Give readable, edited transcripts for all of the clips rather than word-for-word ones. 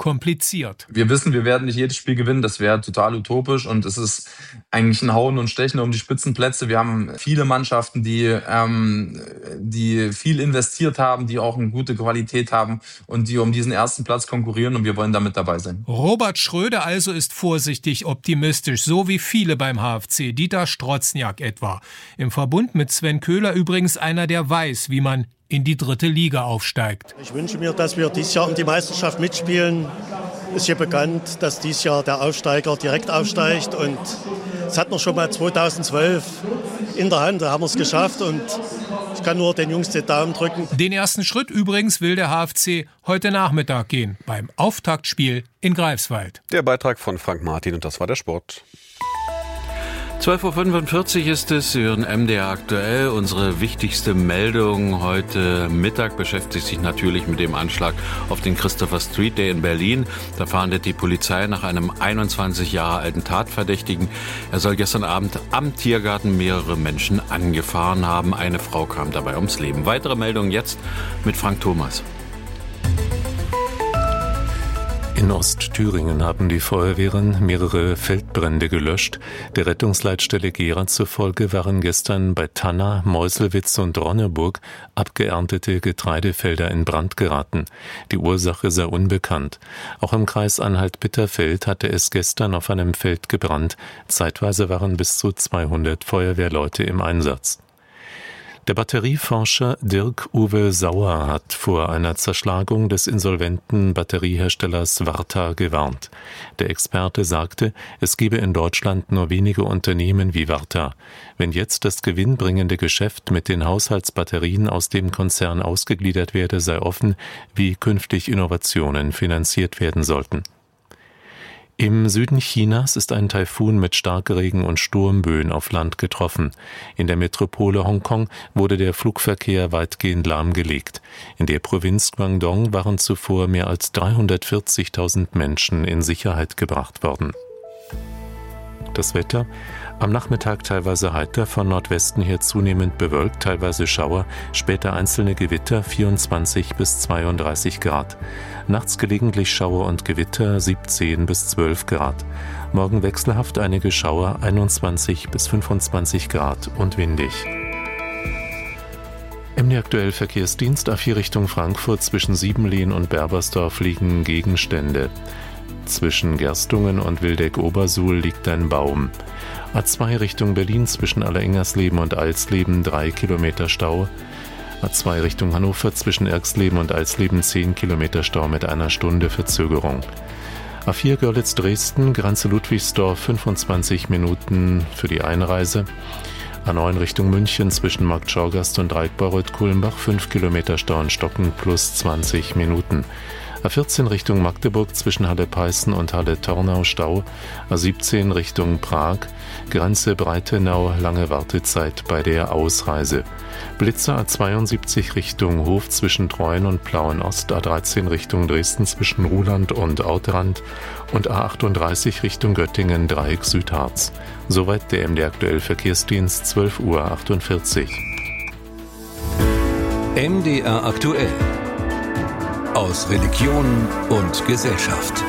kompliziert. Wir wissen, wir werden nicht jedes Spiel gewinnen, das wäre total utopisch und es ist eigentlich ein Hauen und Stechen um die Spitzenplätze. Wir haben viele Mannschaften, die viel investiert haben, die auch eine gute Qualität haben und die um diesen ersten Platz konkurrieren und wir wollen damit dabei sein. Robert Schröder also ist vorsichtig optimistisch, so wie viele beim HFC, Dieter Strozniak etwa. Im Verbund mit Sven Köhler übrigens einer, der weiß, wie man in die 3. Liga aufsteigt. Ich wünsche mir, dass wir dieses Jahr um die Meisterschaft mitspielen. Ist ja bekannt, dass dieses Jahr der Aufsteiger direkt aufsteigt und das hatten wir schon mal 2012 in der Hand, da haben wir es geschafft und ich kann nur den Jungs den Daumen drücken. Den ersten Schritt übrigens will der HFC heute Nachmittag gehen, beim Auftaktspiel in Greifswald. Der Beitrag von Frank Martin und das war der Sport. 12.45 Uhr ist es, Sie hören MDR aktuell. Unsere wichtigste Meldung heute Mittag beschäftigt sich natürlich mit dem Anschlag auf den Christopher Street Day in Berlin. Da fahndet die Polizei nach einem 21 Jahre alten Tatverdächtigen. Er soll gestern Abend am Tiergarten mehrere Menschen angefahren haben. Eine Frau kam dabei ums Leben. Weitere Meldungen jetzt mit Frank Thomas. In Ostthüringen haben die Feuerwehren mehrere Feldbrände gelöscht. Der Rettungsleitstelle Gera zufolge waren gestern bei Tanna, Meuselwitz und Ronneburg abgeerntete Getreidefelder in Brand geraten. Die Ursache sei unbekannt. Auch im Kreis Anhalt-Bitterfeld hatte es gestern auf einem Feld gebrannt. Zeitweise waren bis zu 200 Feuerwehrleute im Einsatz. Der Batterieforscher Dirk-Uwe Sauer hat vor einer Zerschlagung des insolventen Batterieherstellers Varta gewarnt. Der Experte sagte, es gebe in Deutschland nur wenige Unternehmen wie Varta. Wenn jetzt das gewinnbringende Geschäft mit den Haushaltsbatterien aus dem Konzern ausgegliedert werde, sei offen, wie künftig Innovationen finanziert werden sollten. Im Süden Chinas ist ein Taifun mit Starkregen und Sturmböen auf Land getroffen. In der Metropole Hongkong wurde der Flugverkehr weitgehend lahmgelegt. In der Provinz Guangdong waren zuvor mehr als 340.000 Menschen in Sicherheit gebracht worden. Das Wetter: am Nachmittag teilweise heiter, von Nordwesten her zunehmend bewölkt, teilweise Schauer, später einzelne Gewitter, 24 bis 32 Grad. Nachts gelegentlich Schauer und Gewitter, 17 bis 12 Grad. Morgen wechselhaft einige Schauer, 21 bis 25 Grad und windig. MD aktuell Verkehrsdienst A4 Richtung Frankfurt, zwischen Siebenlehn und Berbersdorf liegen Gegenstände. Zwischen Gerstungen und Wildeck-Obersuhl liegt ein Baum. A2 Richtung Berlin, zwischen Allerengersleben und Alsleben 3 Kilometer Stau. A2 Richtung Hannover, zwischen Erxleben und Alsleben 10 Kilometer Stau mit einer Stunde Verzögerung. A4 Görlitz-Dresden, Grenze Ludwigsdorf 25 Minuten für die Einreise. A9 Richtung München, zwischen Markt Schorgast und Reitbayreuth-Kulmbach 5 Kilometer Stau in Stocken plus 20 Minuten. A14 Richtung Magdeburg, zwischen Halle-Peißen und Halle-Tornau Stau. A17 Richtung Prag, Grenze Breitenau, lange Wartezeit bei der Ausreise. Blitzer A72 Richtung Hof, zwischen Treuen und Plauen-Ost, A13 Richtung Dresden, zwischen Ruhland und Autrand und A38 Richtung Göttingen, Dreieck Südharz. Soweit der MD aktuell Verkehrsdienst, 12:48 Uhr. MDR aktuell. Aus Religion und Gesellschaft.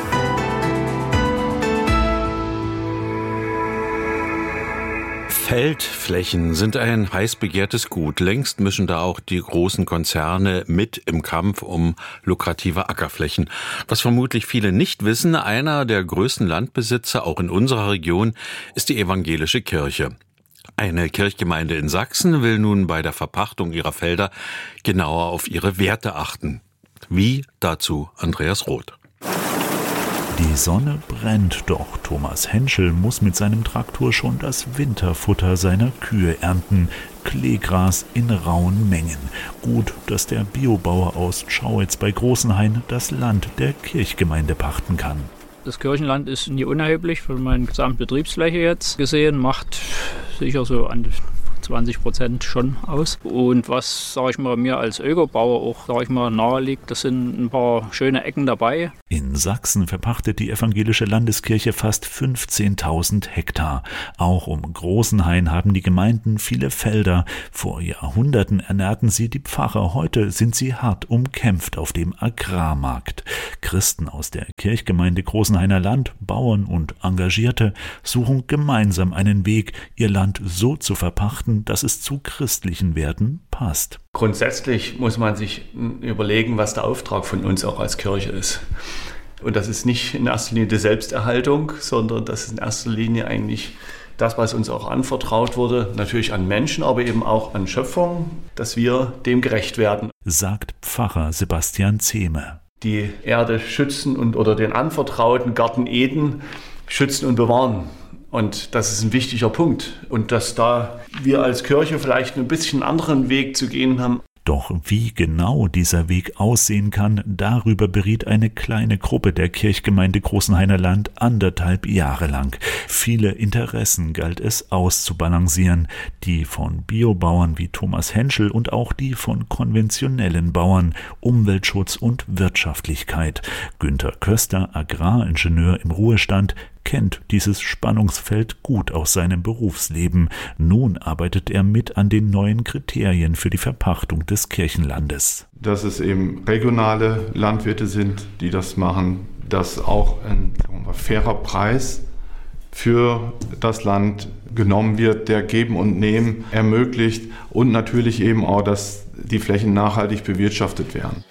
Feldflächen sind ein heiß begehrtes Gut. Längst mischen da auch die großen Konzerne mit im Kampf um lukrative Ackerflächen. Was vermutlich viele nicht wissen, einer der größten Landbesitzer, auch in unserer Region, ist die evangelische Kirche. Eine Kirchgemeinde in Sachsen will nun bei der Verpachtung ihrer Felder genauer auf ihre Werte achten. Wie? Dazu Andreas Roth. Die Sonne brennt, doch Thomas Henschel muss mit seinem Traktor schon das Winterfutter seiner Kühe ernten. Kleegras in rauen Mengen. Gut, dass der Biobauer aus Schauitz bei Großenhain das Land der Kirchgemeinde pachten kann. Das Kirchenland ist nie unerheblich von meiner Gesamtbetriebsfläche jetzt gesehen, macht sicher so an 20% schon aus. Und was, sage ich mal, mir als Ökobauer auch, sage ich mal, nahe liegt, das sind ein paar schöne Ecken dabei. In Sachsen verpachtet die evangelische Landeskirche fast 15.000 Hektar. Auch um Großenhain haben die Gemeinden viele Felder. Vor Jahrhunderten ernährten sie die Pfarrer. Heute sind sie hart umkämpft auf dem Agrarmarkt. Christen aus der Kirchgemeinde Großenhainer Land, Bauern und Engagierte suchen gemeinsam einen Weg, ihr Land so zu verpachten, dass es zu christlichen Werten passt. Grundsätzlich muss man sich überlegen, was der Auftrag von uns auch als Kirche ist. Und das ist nicht in erster Linie die Selbsterhaltung, sondern das ist in erster Linie eigentlich das, was uns auch anvertraut wurde, natürlich an Menschen, aber eben auch an Schöpfung, dass wir dem gerecht werden. Sagt Pfarrer Sebastian Zehme. Die Erde schützen oder den anvertrauten Garten Eden schützen und bewahren. Und das ist ein wichtiger Punkt. Und dass da wir als Kirche vielleicht ein bisschen einen anderen Weg zu gehen haben. Doch wie genau dieser Weg aussehen kann, darüber beriet eine kleine Gruppe der Kirchgemeinde Großenhainer Land 1,5 Jahre lang. Viele Interessen galt es auszubalancieren, die von Biobauern wie Thomas Henschel und auch die von konventionellen Bauern, Umweltschutz und Wirtschaftlichkeit. Günter Köster, Agraringenieur im Ruhestand, kennt dieses Spannungsfeld gut aus seinem Berufsleben. Nun arbeitet er mit an den neuen Kriterien für die Verpachtung des Kirchenlandes. Dass es eben regionale Landwirte sind, die das machen, dass auch ein fairer Preis für das Land genommen wird, der Geben und Nehmen ermöglicht und natürlich eben auch, dass die Flächen nachhaltig bewirtschaftet werden.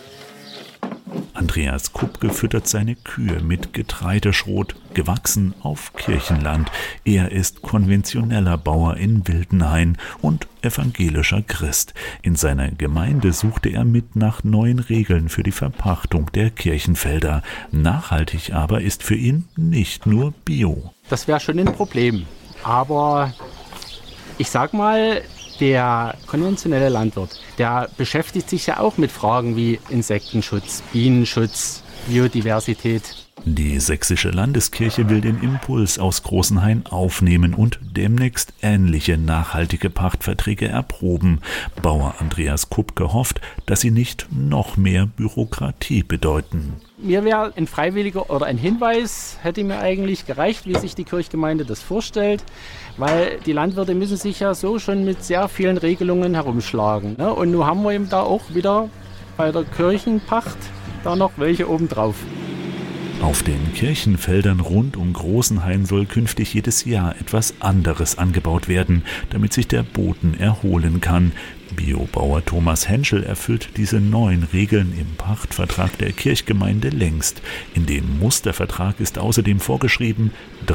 Andreas Kupke füttert seine Kühe mit Getreideschrot, gewachsen auf Kirchenland. Er ist konventioneller Bauer in Wildenhain und evangelischer Christ. In seiner Gemeinde suchte er mit nach neuen Regeln für die Verpachtung der Kirchenfelder. Nachhaltig aber ist für ihn nicht nur Bio. Das wäre schon ein Problem. Aber ich sag mal, der konventionelle Landwirt, der beschäftigt sich ja auch mit Fragen wie Insektenschutz, Bienenschutz, Biodiversität. Die Sächsische Landeskirche will den Impuls aus Großenhain aufnehmen und demnächst ähnliche nachhaltige Pachtverträge erproben. Bauer Andreas Kupke hofft, dass sie nicht noch mehr Bürokratie bedeuten. Mir wäre ein freiwilliger oder ein Hinweis, hätte mir eigentlich gereicht, wie sich die Kirchgemeinde das vorstellt, weil die Landwirte müssen sich ja so schon mit sehr vielen Regelungen herumschlagen. Und nun haben wir eben da auch wieder bei der Kirchenpacht da noch welche obendrauf. Auf den Kirchenfeldern rund um Großenhain soll künftig jedes Jahr etwas anderes angebaut werden, damit sich der Boden erholen kann. Biobauer Thomas Henschel erfüllt diese neuen Regeln im Pachtvertrag der Kirchgemeinde längst. In dem Mustervertrag ist außerdem vorgeschrieben,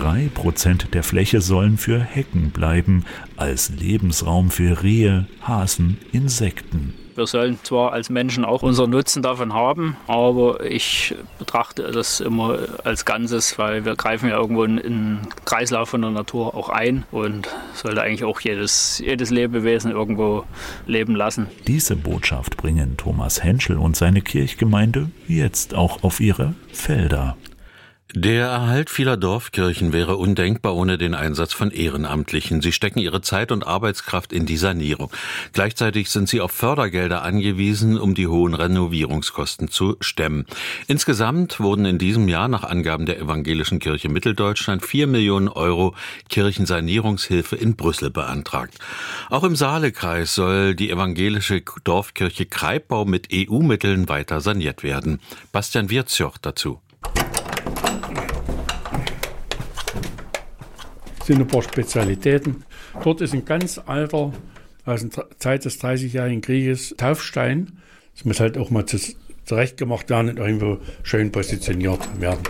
3% der Fläche sollen für Hecken bleiben, als Lebensraum für Rehe, Hasen, Insekten. Wir sollen zwar als Menschen auch unseren Nutzen davon haben, aber ich betrachte das immer als Ganzes, weil wir greifen ja irgendwo in den Kreislauf von der Natur auch ein und sollte eigentlich auch jedes Lebewesen irgendwo leben lassen. Diese Botschaft bringen Thomas Henschel und seine Kirchgemeinde jetzt auch auf ihre Felder. Der Erhalt vieler Dorfkirchen wäre undenkbar ohne den Einsatz von Ehrenamtlichen. Sie stecken ihre Zeit und Arbeitskraft in die Sanierung. Gleichzeitig sind sie auf Fördergelder angewiesen, um die hohen Renovierungskosten zu stemmen. Insgesamt wurden in diesem Jahr nach Angaben der Evangelischen Kirche Mitteldeutschland 4 Millionen Euro Kirchensanierungshilfe in Brüssel beantragt. Auch im Saalekreis soll die evangelische Dorfkirche Kreipau mit EU-Mitteln weiter saniert werden. Bastian Wirzjoch dazu. Sind ein paar Spezialitäten. Dort ist ein ganz alter, aus der Zeit des 30-jährigen Krieges, Taufstein. Das muss halt auch mal zurechtgemacht werden und irgendwo schön positioniert werden.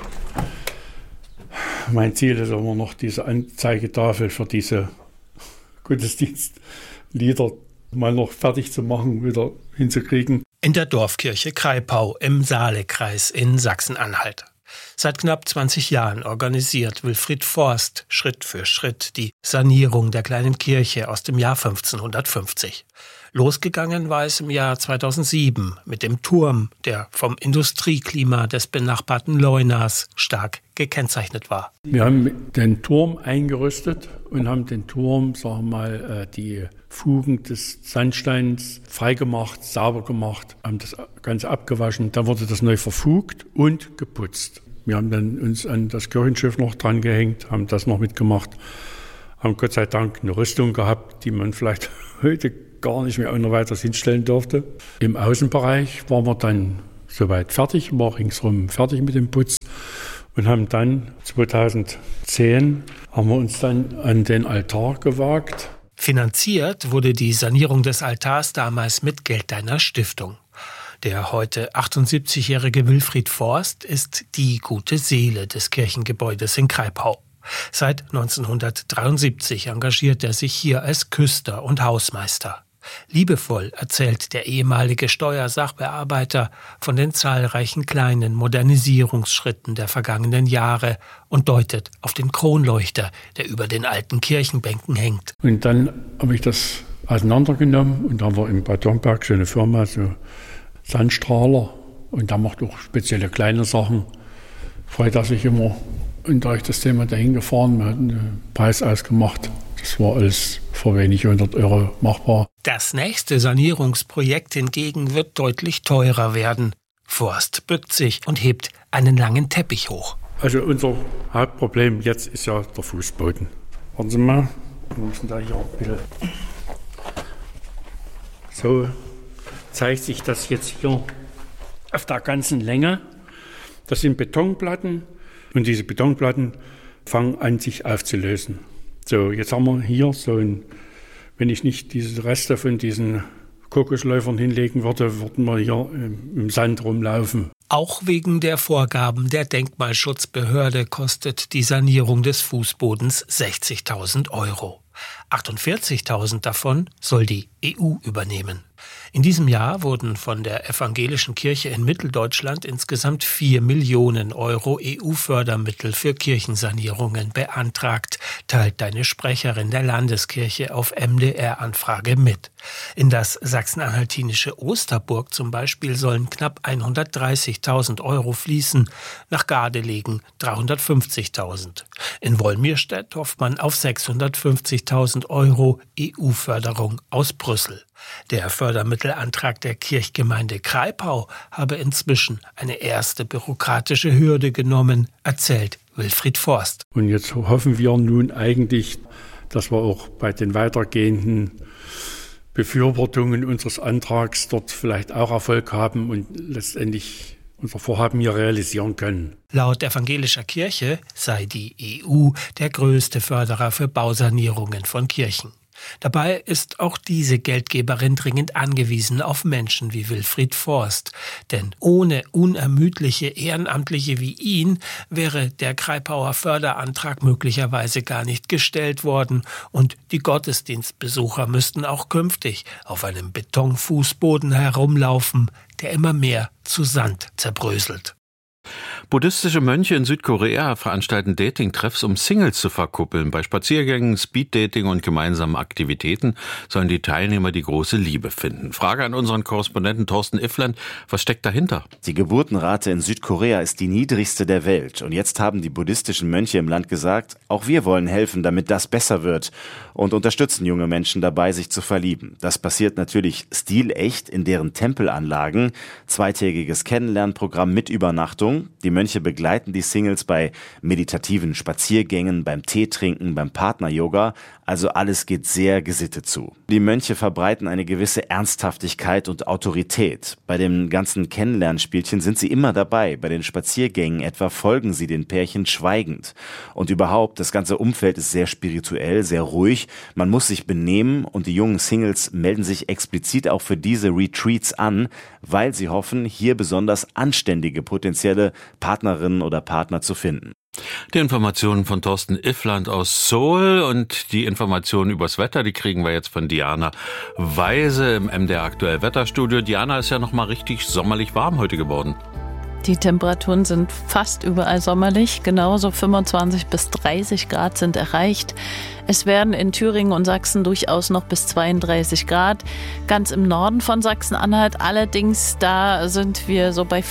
Mein Ziel ist immer noch, diese Anzeigetafel für diese Gottesdienstlieder mal noch fertig zu machen, wieder hinzukriegen. In der Dorfkirche Kreipau im Saalekreis in Sachsen-Anhalt. Seit knapp 20 Jahren organisiert Wilfried Forst Schritt für Schritt die Sanierung der kleinen Kirche aus dem Jahr 1550. Losgegangen war es im Jahr 2007 mit dem Turm, der vom Industrieklima des benachbarten Leunas stark gekennzeichnet war. Wir haben den Turm eingerüstet und haben den Turm, die Fugen des Sandsteins freigemacht, sauber gemacht, haben das Ganze abgewaschen. Dann wurde das neu verfugt und geputzt. Wir haben dann uns an das Kirchenschiff noch dran gehängt, haben das noch mitgemacht, haben Gott sei Dank eine Rüstung gehabt, die man vielleicht heute gar nicht mehr noch weiter hinstellen durfte. Im Außenbereich waren wir dann soweit fertig, war ringsherum fertig mit dem Putz. und haben dann 2010 haben wir uns dann an den Altar gewagt. Finanziert wurde die Sanierung des Altars damals mit Geld einer Stiftung. Der heute 78-jährige Wilfried Forst ist die gute Seele des Kirchengebäudes in Kraipau. Seit 1973 engagiert er sich hier als Küster und Hausmeister. Liebevoll erzählt der ehemalige Steuersachbearbeiter von den zahlreichen kleinen Modernisierungsschritten der vergangenen Jahre und deutet auf den Kronleuchter, der über den alten Kirchenbänken hängt. Und dann habe ich das auseinandergenommen und da haben wir in Bad Domberg so eine Firma, so Sandstrahler, und da macht auch spezielle kleine Sachen. Freut er sich immer. Und da ich das Thema dahin gefahren, wir hatten einen Preis ausgemacht. Das war alles für wenig 100 € machbar. Das nächste Sanierungsprojekt hingegen wird deutlich teurer werden. Forst bückt sich und hebt einen langen Teppich hoch. Also unser Hauptproblem jetzt ist ja der Fußboden. Warten Sie mal, wir müssen da hier ein bisschen. So zeigt sich das jetzt hier auf der ganzen Länge. Das sind Betonplatten und diese Betonplatten fangen an, sich aufzulösen. So, jetzt haben wir hier so ein, wenn ich nicht diese Reste von diesen Kokosläufern hinlegen würde, würden wir hier im Sand rumlaufen. Auch wegen der Vorgaben der Denkmalschutzbehörde kostet die Sanierung des Fußbodens 60.000 €. 48.000 davon soll die EU übernehmen. In diesem Jahr wurden von der Evangelischen Kirche in Mitteldeutschland insgesamt 4 Millionen € EU-Fördermittel für Kirchensanierungen beantragt, teilt eine Sprecherin der Landeskirche auf MDR-Anfrage mit. In das sachsen-anhaltinische Osterburg zum Beispiel sollen knapp 130.000 € fließen, nach Gardelegen 350.000. In Wolmirstedt hofft man auf 650.000 € EU-Förderung aus Brüssel. Der Fördermittelantrag der Kirchgemeinde Kraipau habe inzwischen eine erste bürokratische Hürde genommen, erzählt Wilfried Forst. Und jetzt hoffen wir nun eigentlich, dass wir auch bei den weitergehenden Befürwortungen unseres Antrags dort vielleicht auch Erfolg haben und letztendlich unser Vorhaben hier realisieren können. Laut evangelischer Kirche sei die EU der größte Förderer für Bausanierungen von Kirchen. Dabei ist auch diese Geldgeberin dringend angewiesen auf Menschen wie Wilfried Forst. Denn ohne unermüdliche Ehrenamtliche wie ihn wäre der Kraipauer Förderantrag möglicherweise gar nicht gestellt worden. Und die Gottesdienstbesucher müssten auch künftig auf einem Betonfußboden herumlaufen, der immer mehr zu Sand zerbröselt. Buddhistische Mönche in Südkorea veranstalten Dating-Treffs, um Singles zu verkuppeln. Bei Spaziergängen, Speeddating und gemeinsamen Aktivitäten sollen die Teilnehmer die große Liebe finden. Frage an unseren Korrespondenten Thorsten Iffland, was steckt dahinter? Die Geburtenrate in Südkorea ist die niedrigste der Welt. Und jetzt haben die buddhistischen Mönche im Land gesagt, auch wir wollen helfen, damit das besser wird. Und unterstützen junge Menschen dabei, sich zu verlieben. Das passiert natürlich stilecht in deren Tempelanlagen. 2-tägiges Kennenlernprogramm mit Übernachtung. Die Mönche begleiten die Singles bei meditativen Spaziergängen, beim Teetrinken, beim Partner-Yoga. Also alles geht sehr gesittet zu. Die Mönche verbreiten eine gewisse Ernsthaftigkeit und Autorität. Bei dem ganzen Kennenlernspielchen sind sie immer dabei. Bei den Spaziergängen etwa folgen sie den Pärchen schweigend. Und überhaupt, das ganze Umfeld ist sehr spirituell, sehr ruhig. Man muss sich benehmen und die jungen Singles melden sich explizit auch für diese Retreats an, weil sie hoffen, hier besonders anständige potenzielle Partnerinnen oder Partner zu finden. Die Informationen von Thorsten Iffland aus Seoul und die Informationen übers Wetter, die kriegen wir jetzt von Diana Weise im MDR Aktuell Wetterstudio. Diana, ist ja noch mal richtig sommerlich warm heute geworden. Die Temperaturen sind fast überall sommerlich, genauso 25 bis 30 Grad sind erreicht. Es werden in Thüringen und Sachsen durchaus noch bis 32 Grad. Ganz im Norden von Sachsen-Anhalt allerdings, da sind wir so bei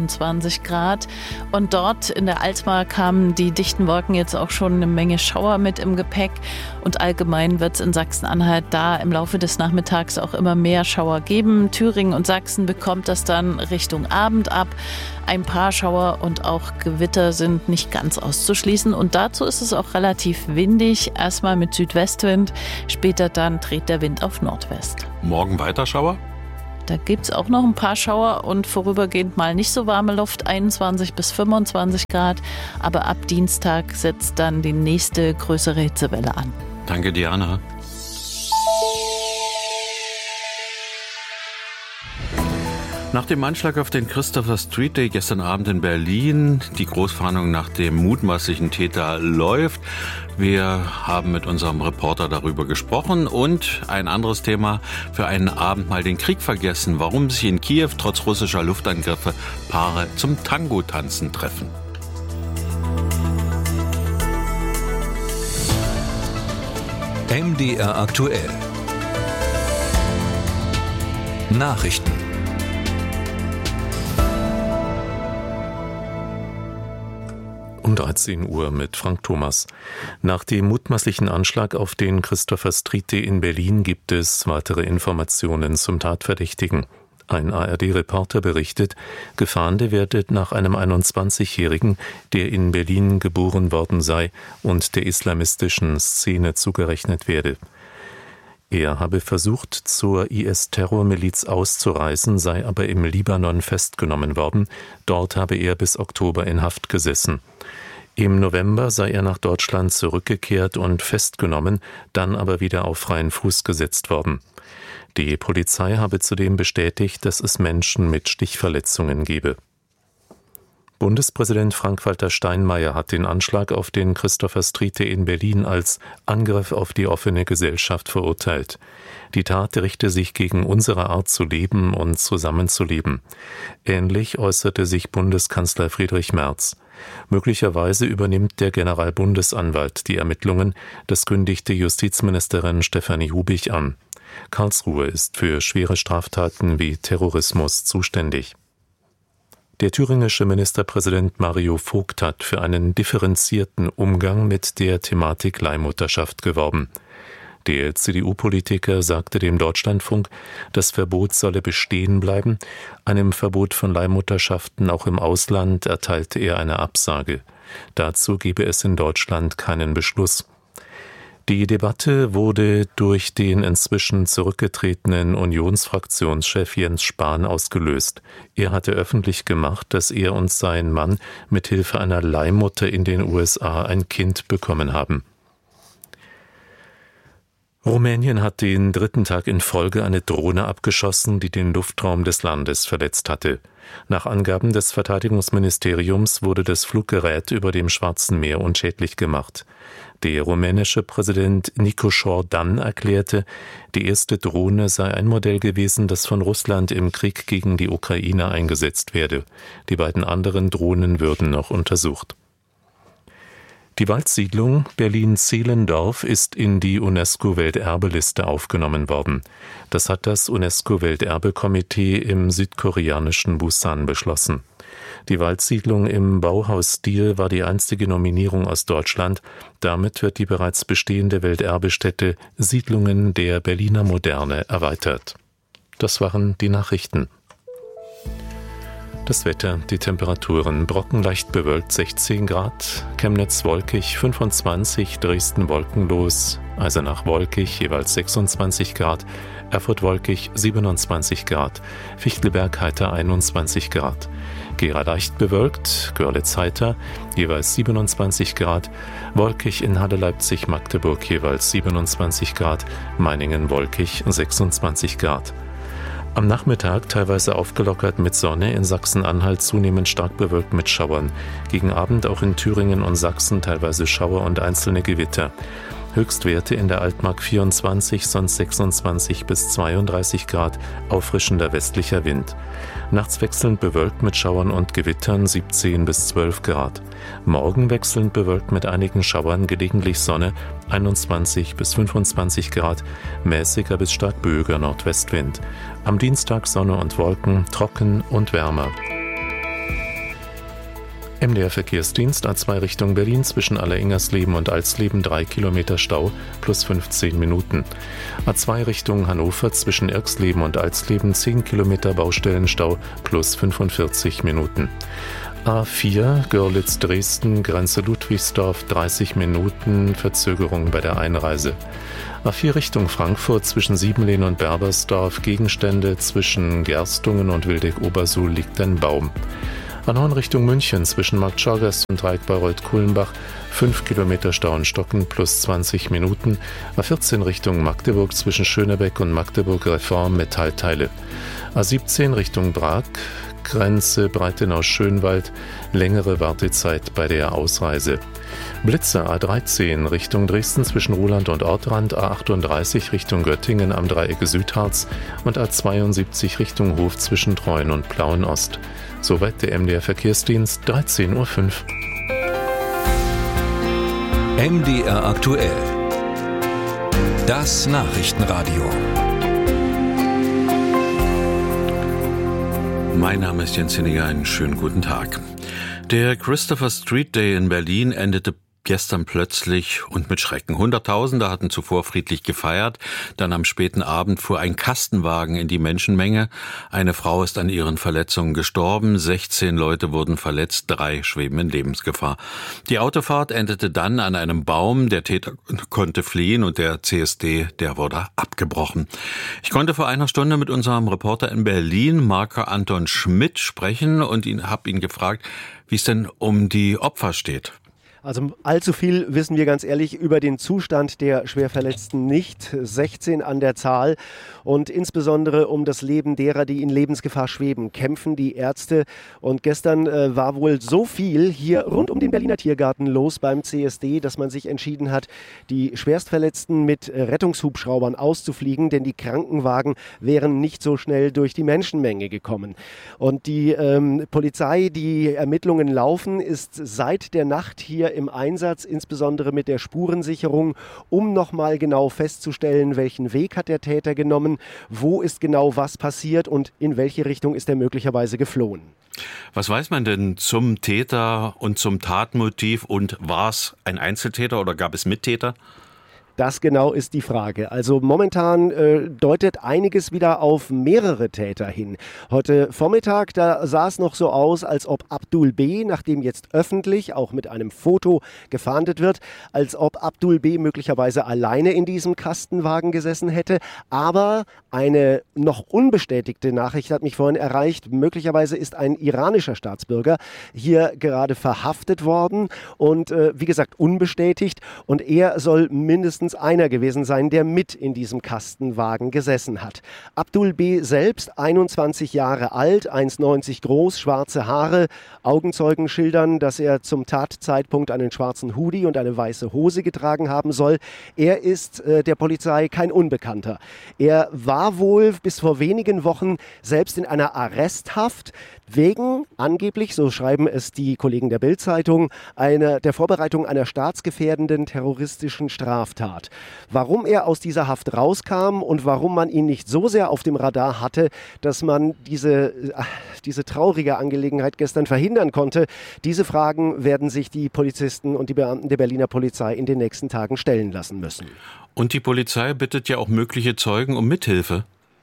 24 Grad. Und dort in der Altmark haben die dichten Wolken jetzt auch schon eine Menge Schauer mit im Gepäck. Und allgemein wird es in Sachsen-Anhalt da im Laufe des Nachmittags auch immer mehr Schauer geben. Thüringen und Sachsen bekommt das dann Richtung Abend ab. Ein paar Schauer und auch Gewitter sind nicht ganz auszuschließen. Und dazu ist es auch relativ windig. Erstmal mit Südwestwind, später dann dreht der Wind auf Nordwest. Morgen weiter Schauer? Da gibt es auch noch ein paar Schauer und vorübergehend mal nicht so warme Luft, 21 bis 25 Grad. Aber ab Dienstag setzt dann die nächste größere Hitzewelle an. Danke, Diana. Nach dem Anschlag auf den Christopher Street Day gestern Abend in Berlin, die Großfahndung nach dem mutmaßlichen Täter läuft. Wir haben mit unserem Reporter darüber gesprochen und ein anderes Thema für einen Abend mal den Krieg vergessen, warum sich in Kiew trotz russischer Luftangriffe Paare zum Tango-Tanzen treffen. MDR aktuell. Nachrichten. Um 13 Uhr mit Frank Thomas. Nach dem mutmaßlichen Anschlag auf den Christopher Street Day in Berlin gibt es weitere Informationen zum Tatverdächtigen. Ein ARD-Reporter berichtet, gefahndet werde nach einem 21-Jährigen, der in Berlin geboren worden sei und der islamistischen Szene zugerechnet werde. Er habe versucht, zur IS-Terrormiliz auszureisen, sei aber im Libanon festgenommen worden. Dort habe er bis Oktober in Haft gesessen. Im November sei er nach Deutschland zurückgekehrt und festgenommen, dann aber wieder auf freien Fuß gesetzt worden. Die Polizei habe zudem bestätigt, dass es Menschen mit Stichverletzungen gebe. Bundespräsident Frank-Walter Steinmeier hat den Anschlag auf den Christopher Street Day in Berlin als Angriff auf die offene Gesellschaft verurteilt. Die Tat richte sich gegen unsere Art zu leben und zusammenzuleben. Ähnlich äußerte sich Bundeskanzler Friedrich Merz. Möglicherweise übernimmt der Generalbundesanwalt die Ermittlungen, das kündigte Justizministerin Stefanie Hubich an. Karlsruhe ist für schwere Straftaten wie Terrorismus zuständig. Der thüringische Ministerpräsident Mario Vogt hat für einen differenzierten Umgang mit der Thematik Leihmutterschaft geworben. Der CDU-Politiker sagte dem Deutschlandfunk, das Verbot solle bestehen bleiben. Einem Verbot von Leihmutterschaften auch im Ausland erteilte er eine Absage. Dazu gebe es in Deutschland keinen Beschluss. Die Debatte wurde durch den inzwischen zurückgetretenen Unionsfraktionschef Jens Spahn ausgelöst. Er hatte öffentlich gemacht, dass er und sein Mann mit Hilfe einer Leihmutter in den USA ein Kind bekommen haben. Rumänien hat den 3. Tag in Folge eine Drohne abgeschossen, die den Luftraum des Landes verletzt hatte. Nach Angaben des Verteidigungsministeriums wurde das Fluggerät über dem Schwarzen Meer unschädlich gemacht. Der rumänische Präsident Nicu Jordan erklärte, die erste Drohne sei ein Modell gewesen, das von Russland im Krieg gegen die Ukraine eingesetzt werde. Die beiden anderen Drohnen würden noch untersucht. Die Waldsiedlung Berlin-Zehlendorf ist in die UNESCO-Welterbeliste aufgenommen worden. Das hat das UNESCO-Welterbekomitee im südkoreanischen Busan beschlossen. Die Waldsiedlung im Bauhausstil war die einzige Nominierung aus Deutschland. Damit wird die bereits bestehende Welterbestätte Siedlungen der Berliner Moderne erweitert. Das waren die Nachrichten. Das Wetter, die Temperaturen: Brocken leicht bewölkt 16 Grad, Chemnitz wolkig 25, Dresden wolkenlos, Eisenach wolkig jeweils 26 Grad, Erfurt wolkig 27 Grad, Fichtelberg heiter 21 Grad, Gera leicht bewölkt, Görlitz heiter jeweils 27 Grad, wolkig in Halle, Leipzig, Magdeburg jeweils 27 Grad, Meiningen wolkig 26 Grad. Am Nachmittag teilweise aufgelockert mit Sonne, in Sachsen-Anhalt zunehmend stark bewölkt mit Schauern. Gegen Abend auch in Thüringen und Sachsen teilweise Schauer und einzelne Gewitter. Höchstwerte in der Altmark 24, sonst 26 bis 32 Grad, auffrischender westlicher Wind. Nachts wechselnd bewölkt mit Schauern und Gewittern 17 bis 12 Grad. Morgen wechselnd bewölkt mit einigen Schauern, gelegentlich Sonne 21 bis 25 Grad, mäßiger bis stark böiger Nordwestwind. Am Dienstag Sonne und Wolken, trocken und wärmer. MDR Verkehrsdienst A2 Richtung Berlin zwischen Alleringersleben und Alsleben 3 Kilometer Stau plus 15 Minuten. A2 Richtung Hannover zwischen Irxleben und Alsleben 10 Kilometer Baustellenstau plus 45 Minuten. A4 Görlitz-Dresden, Grenze Ludwigsdorf 30 Minuten Verzögerung bei der Einreise. A4 Richtung Frankfurt zwischen Siebenlehn und Berbersdorf Gegenstände, zwischen Gerstungen und Wildeck-Obersuhl liegt ein Baum. A9 Richtung München zwischen Markt Schorgast und Dreieck Bayreuth-Kulmbach 5 Kilometer Stau in Stocken plus 20 Minuten. A14 Richtung Magdeburg zwischen Schönebeck und Magdeburg-Reform Metallteile. A17 Richtung Prag, Grenze Breitenau-Schönwald, längere Wartezeit bei der Ausreise. Blitzer A13 Richtung Dresden zwischen Ruhland und Ortrand, A38 Richtung Göttingen am Dreieck Südharz und A72 Richtung Hof zwischen Treuen und Plauen-Ost. Soweit der MDR Verkehrsdienst, 13.05 Uhr. MDR aktuell. Das Nachrichtenradio. Mein Name ist Jens Hinniger, einen schönen guten Tag. Der Christopher Street Day in Berlin endete gestern plötzlich und mit Schrecken. Hunderttausende hatten zuvor friedlich gefeiert. Dann am späten Abend fuhr ein Kastenwagen in die Menschenmenge. Eine Frau ist an ihren Verletzungen gestorben. 16 Leute wurden verletzt. 3 schweben in Lebensgefahr. Die Autofahrt endete dann an einem Baum. Der Täter konnte fliehen und der CSD, der wurde abgebrochen. Ich konnte vor einer Stunde mit unserem Reporter in Berlin, Marco Anton Schmidt, sprechen und habe ihn gefragt, wie es denn um die Opfer steht. Also allzu viel wissen wir ganz ehrlich über den Zustand der Schwerverletzten nicht. 16 an der Zahl. Und insbesondere um das Leben derer, die in Lebensgefahr schweben, kämpfen die Ärzte. Und gestern war wohl so viel hier rund um den Berliner Tiergarten los beim CSD, dass man sich entschieden hat, die Schwerstverletzten mit Rettungshubschraubern auszufliegen, denn die Krankenwagen wären nicht so schnell durch die Menschenmenge gekommen. Und die Polizei, die Ermittlungen laufen, ist seit der Nacht hier im Einsatz, insbesondere mit der Spurensicherung, um nochmal genau festzustellen, welchen Weg hat der Täter genommen, wo ist genau was passiert und in welche Richtung ist er möglicherweise geflohen. Was weiß man denn zum Täter und zum Tatmotiv und war es ein Einzeltäter oder gab es Mittäter? Das genau ist die Frage. Also momentan deutet einiges wieder auf mehrere Täter hin. Heute Vormittag, da sah es noch so aus, als ob Abdul B., nachdem jetzt öffentlich auch mit einem Foto gefahndet wird, als ob Abdul B. möglicherweise alleine in diesem Kastenwagen gesessen hätte. Aber eine noch unbestätigte Nachricht hat mich vorhin erreicht. Möglicherweise ist ein iranischer Staatsbürger hier gerade verhaftet worden und wie gesagt unbestätigt. Und er soll mindestens einer gewesen sein, der mit in diesem Kastenwagen gesessen hat. Abdul B. selbst, 21 Jahre alt, 1,90 groß, schwarze Haare. Augenzeugen schildern, dass er zum Tatzeitpunkt einen schwarzen Hoodie und eine weiße Hose getragen haben soll. Er ist der Polizei kein Unbekannter. Er war wohl bis vor wenigen Wochen selbst in einer Arresthaft wegen, angeblich, so schreiben es die Kollegen der Bild-Zeitung, der Vorbereitung einer staatsgefährdenden terroristischen Straftat. Warum er aus dieser Haft rauskam und warum man ihn nicht so sehr auf dem Radar hatte, dass man diese traurige Angelegenheit gestern verhindern konnte, diese Fragen werden sich die Polizisten und die Beamten der Berliner Polizei in den nächsten Tagen stellen lassen müssen. Und die Polizei bittet ja auch mögliche Zeugen um Mithilfe.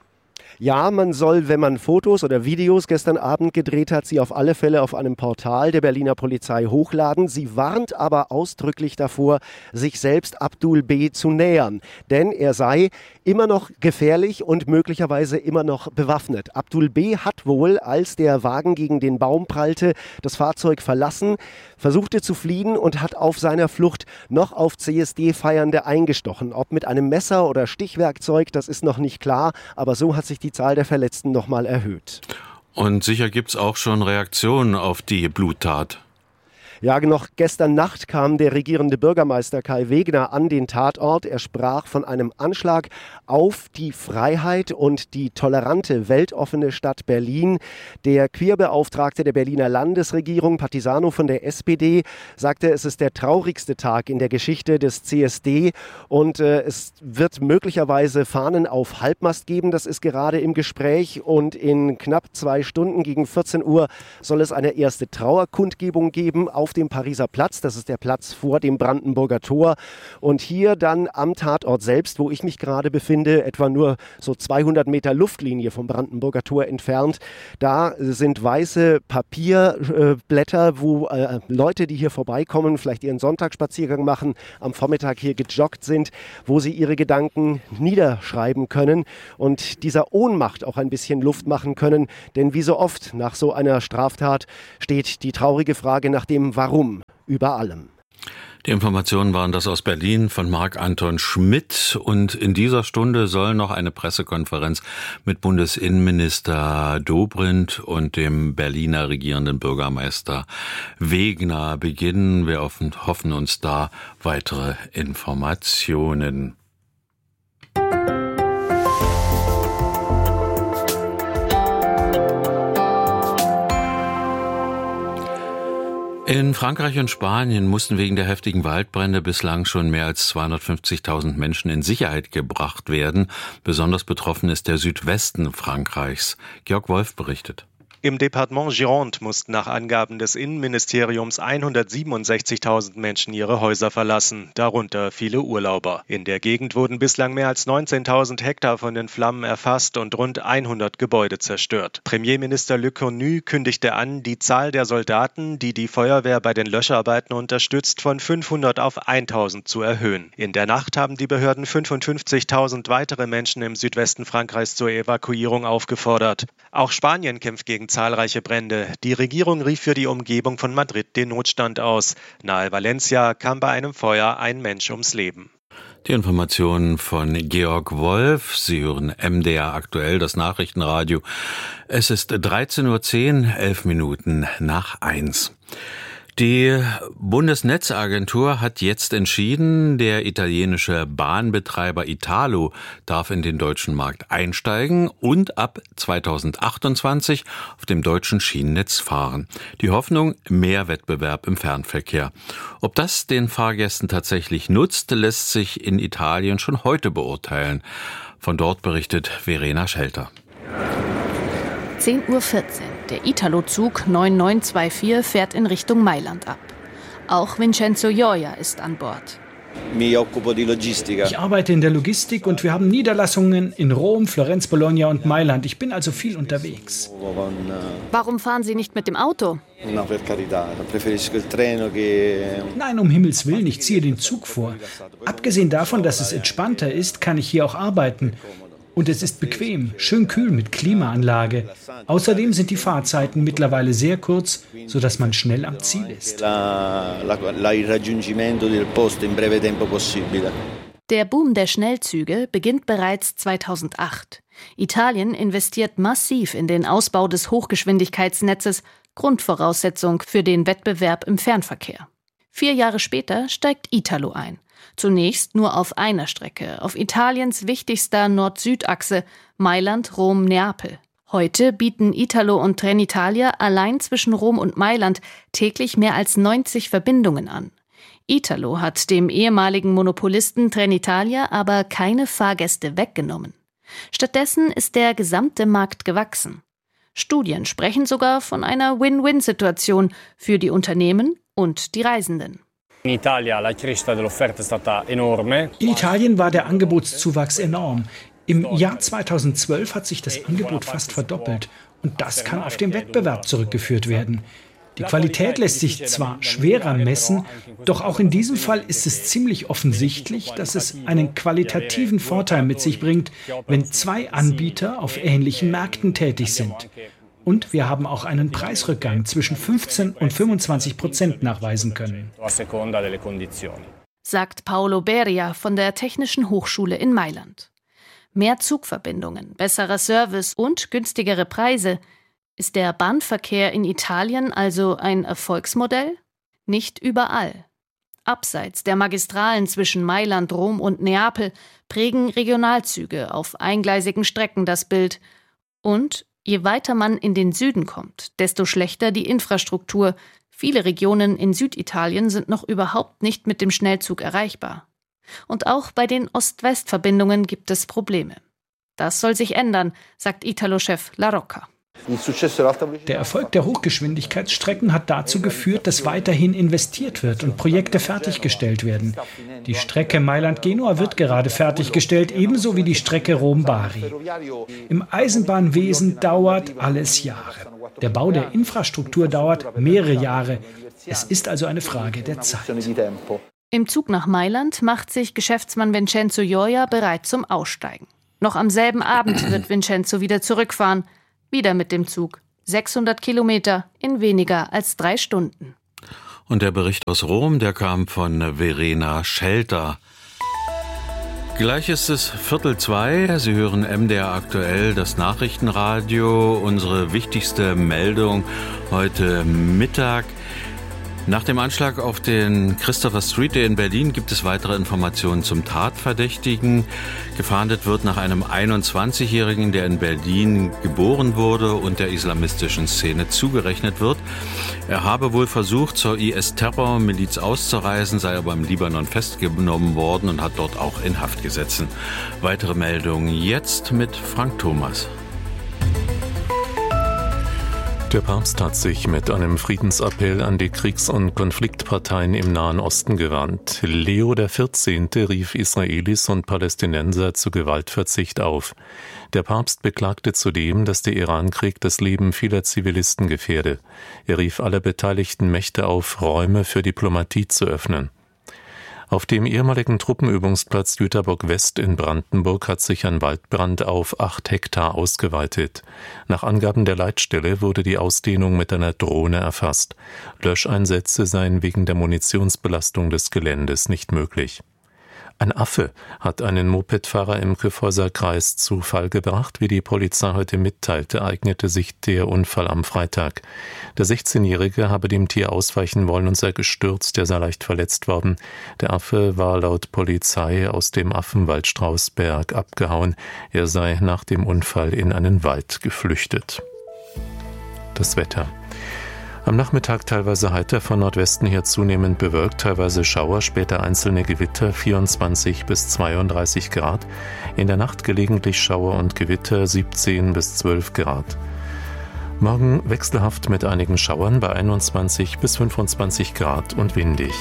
Ja, man soll, wenn man Fotos oder Videos gestern Abend gedreht hat, sie auf alle Fälle auf einem Portal der Berliner Polizei hochladen. Sie warnt aber ausdrücklich davor, sich selbst Abdul B. zu nähern. Denn er sei immer noch gefährlich und möglicherweise immer noch bewaffnet. Abdul B. hat wohl, als der Wagen gegen den Baum prallte, das Fahrzeug verlassen, versuchte zu fliehen und hat auf seiner Flucht noch auf CSD-Feiernde eingestochen. Ob mit einem Messer oder Stichwerkzeug, das ist noch nicht klar, aber so hat sich die Zahl der Verletzten nochmal erhöht. Und sicher gibt es auch schon Reaktionen auf die Bluttat. Ja, noch gestern Nacht kam der regierende Bürgermeister Kai Wegner an den Tatort. Er sprach von einem Anschlag auf die Freiheit und die tolerante, weltoffene Stadt Berlin. Der Queerbeauftragte der Berliner Landesregierung, Partisano von der SPD, sagte, es ist der traurigste Tag in der Geschichte des CSD und es wird möglicherweise Fahnen auf Halbmast geben. Das ist gerade im Gespräch und in knapp 2 Stunden gegen 14 Uhr soll es eine erste Trauerkundgebung geben. auf dem Pariser Platz. Das ist der Platz vor dem Brandenburger Tor. Und hier dann am Tatort selbst, wo ich mich gerade befinde, etwa nur so 200 Meter Luftlinie vom Brandenburger Tor entfernt, da sind weiße Papierblätter, wo Leute, die hier vorbeikommen, vielleicht ihren Sonntagsspaziergang machen, am Vormittag hier gejoggt sind, wo sie ihre Gedanken niederschreiben können und dieser Ohnmacht auch ein bisschen Luft machen können. Denn wie so oft nach so einer Straftat steht die traurige Frage nach dem Warum über allem. Die Informationen waren das aus Berlin von Marc-Anton Schmidt. Und in dieser Stunde soll noch eine Pressekonferenz mit Bundesinnenminister Dobrindt und dem Berliner regierenden Bürgermeister Wegner beginnen. Wir hoffen uns da weitere Informationen. In Frankreich und Spanien mussten wegen der heftigen Waldbrände bislang schon mehr als 250.000 Menschen in Sicherheit gebracht werden. Besonders betroffen ist der Südwesten Frankreichs. Georg Wolf berichtet. Im Departement Gironde mussten nach Angaben des Innenministeriums 167.000 Menschen ihre Häuser verlassen, darunter viele Urlauber. In der Gegend wurden bislang mehr als 19.000 Hektar von den Flammen erfasst und rund 100 Gebäude zerstört. Premierminister Lecornu kündigte an, die Zahl der Soldaten, die die Feuerwehr bei den Löscharbeiten unterstützt, von 500 auf 1.000 zu erhöhen. In der Nacht haben die Behörden 55.000 weitere Menschen im Südwesten Frankreichs zur Evakuierung aufgefordert. Auch Spanien kämpft gegen zahlreiche Brände. Die Regierung rief für die Umgebung von Madrid den Notstand aus. Nahe Valencia kam bei einem Feuer ein Mensch ums Leben. Die Informationen von Georg Wolf. Sie hören MDR aktuell, das Nachrichtenradio. Es ist 13:10 Uhr, 11 Minuten nach 1. Die Bundesnetzagentur hat jetzt entschieden, der italienische Bahnbetreiber Italo darf in den deutschen Markt einsteigen und ab 2028 auf dem deutschen Schienennetz fahren. Die Hoffnung, mehr Wettbewerb im Fernverkehr. Ob das den Fahrgästen tatsächlich nutzt, lässt sich in Italien schon heute beurteilen. Von dort berichtet Verena Schelter. 10:14 Uhr. Der Italo-Zug 9924 fährt in Richtung Mailand ab. Auch Vincenzo Gioia ist an Bord. Ich arbeite in der Logistik und wir haben Niederlassungen in Rom, Florenz, Bologna und Mailand. Ich bin also viel unterwegs. Warum fahren Sie nicht mit dem Auto? Nein, um Himmels Willen, ich ziehe den Zug vor. Abgesehen davon, dass es entspannter ist, kann ich hier auch arbeiten. Und es ist bequem, schön kühl mit Klimaanlage. Außerdem sind die Fahrzeiten mittlerweile sehr kurz, sodass man schnell am Ziel ist. Der Boom der Schnellzüge beginnt bereits 2008. Italien investiert massiv in den Ausbau des Hochgeschwindigkeitsnetzes, Grundvoraussetzung für den Wettbewerb im Fernverkehr. 4 Jahre später steigt Italo ein. Zunächst nur auf einer Strecke, auf Italiens wichtigster Nord-Süd-Achse, Mailand-Rom-Neapel. Heute bieten Italo und Trenitalia allein zwischen Rom und Mailand täglich mehr als 90 Verbindungen an. Italo hat dem ehemaligen Monopolisten Trenitalia aber keine Fahrgäste weggenommen. Stattdessen ist der gesamte Markt gewachsen. Studien sprechen sogar von einer Win-Win-Situation für die Unternehmen und die Reisenden. In Italien war der Angebotszuwachs enorm. Im Jahr 2012 hat sich das Angebot fast verdoppelt. Und das kann auf den Wettbewerb zurückgeführt werden. Die Qualität lässt sich zwar schwerer messen, doch auch in diesem Fall ist es ziemlich offensichtlich, dass es einen qualitativen Vorteil mit sich bringt, wenn 2 Anbieter auf ähnlichen Märkten tätig sind. Und wir haben auch einen Preisrückgang zwischen 15% und 25% nachweisen können. Sagt Paolo Beria von der Technischen Hochschule in Mailand. Mehr Zugverbindungen, besserer Service und günstigere Preise. Ist der Bahnverkehr in Italien also ein Erfolgsmodell? Nicht überall. Abseits der Magistralen zwischen Mailand, Rom und Neapel prägen Regionalzüge auf eingleisigen Strecken das Bild. Und je weiter man in den Süden kommt, desto schlechter die Infrastruktur. Viele Regionen in Süditalien sind noch überhaupt nicht mit dem Schnellzug erreichbar. Und auch bei den Ost-West-Verbindungen gibt es Probleme. Das soll sich ändern, sagt Italo-Chef La Rocca. Der Erfolg der Hochgeschwindigkeitsstrecken hat dazu geführt, dass weiterhin investiert wird und Projekte fertiggestellt werden. Die Strecke Mailand-Genua wird gerade fertiggestellt, ebenso wie die Strecke Rom-Bari. Im Eisenbahnwesen dauert alles Jahre. Der Bau der Infrastruktur dauert mehrere Jahre. Es ist also eine Frage der Zeit. Im Zug nach Mailand macht sich Geschäftsmann Vincenzo Gioia bereit zum Aussteigen. Noch am selben Abend wird Vincenzo wieder zurückfahren. Wieder mit dem Zug. 600 Kilometer in weniger als 3 Stunden. Und der Bericht aus Rom, der kam von Verena Schelter. Gleich ist es 1:45. Sie hören MDR aktuell, das Nachrichtenradio. Unsere wichtigste Meldung heute Mittag. Nach dem Anschlag auf den Christopher Street Day in Berlin gibt es weitere Informationen zum Tatverdächtigen. Gefahndet wird nach einem 21-Jährigen, der in Berlin geboren wurde und der islamistischen Szene zugerechnet wird. Er habe wohl versucht, zur IS-Terrormiliz auszureisen, sei aber im Libanon festgenommen worden und hat dort auch in Haft gesessen. Weitere Meldungen jetzt mit Frank Thomas. Der Papst hat sich mit einem Friedensappell an die Kriegs- und Konfliktparteien im Nahen Osten gewandt. Leo XIV. Rief Israelis und Palästinenser zu Gewaltverzicht auf. Der Papst beklagte zudem, dass der Irankrieg das Leben vieler Zivilisten gefährde. Er rief alle beteiligten Mächte auf, Räume für Diplomatie zu öffnen. Auf dem ehemaligen Truppenübungsplatz Jüterbock West in Brandenburg hat sich ein Waldbrand auf 8 Hektar ausgeweitet. Nach Angaben der Leitstelle wurde die Ausdehnung mit einer Drohne erfasst. Löscheinsätze seien wegen der Munitionsbelastung des Geländes nicht möglich. Ein Affe hat einen Mopedfahrer im Kyffhäuser Kreis zu Fall gebracht. Wie die Polizei heute mitteilte, ereignete sich der Unfall am Freitag. Der 16-Jährige habe dem Tier ausweichen wollen und sei gestürzt, er sei leicht verletzt worden. Der Affe war laut Polizei aus dem Affenwald Strausberg abgehauen. Er sei nach dem Unfall in einen Wald geflüchtet. Das Wetter. Am Nachmittag teilweise heiter, von Nordwesten her zunehmend bewölkt, teilweise Schauer, später einzelne Gewitter, 24 bis 32 Grad. In der Nacht gelegentlich Schauer und Gewitter, 17 bis 12 Grad. Morgen wechselhaft mit einigen Schauern bei 21 bis 25 Grad und windig.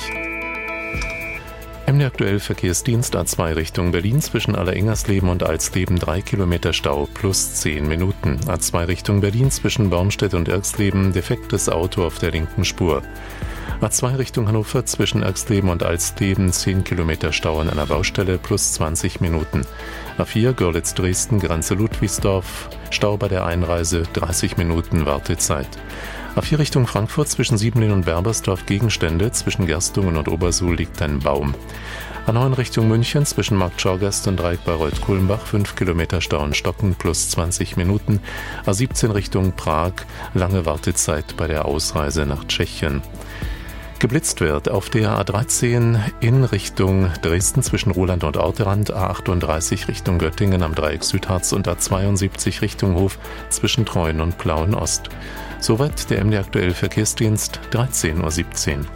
MD aktuell Verkehrsdienst A2 Richtung Berlin zwischen Allerengersleben und Alsleben 3 Kilometer Stau plus 10 Minuten. A2 Richtung Berlin zwischen Baumstedt und Erxleben defektes Auto auf der linken Spur. A2 Richtung Hannover zwischen Erxleben und Alsleben 10 Kilometer Stau an einer Baustelle plus 20 Minuten. A4 Görlitz-Dresden Grenze Ludwigsdorf Stau bei der Einreise 30 Minuten Wartezeit. A4 Richtung Frankfurt zwischen Siebenlin und Berbersdorf Gegenstände, zwischen Gerstungen und Obersuhl liegt ein Baum. A9 Richtung München zwischen Markt Schorgast und Dreieck Bayreuth-Kulmbach 5 Kilometer Stau in Stocken plus 20 Minuten. A17 Richtung Prag lange Wartezeit bei der Ausreise nach Tschechien. Geblitzt wird auf der A13 in Richtung Dresden zwischen Roland und Orterand, A38 Richtung Göttingen am Dreieck Südharz und A72 Richtung Hof zwischen Treuen und Plauen Ost. Soweit der MD aktuell Verkehrsdienst, 13:17 Uhr.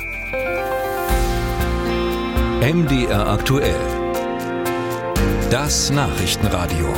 MDR aktuell. Das Nachrichtenradio.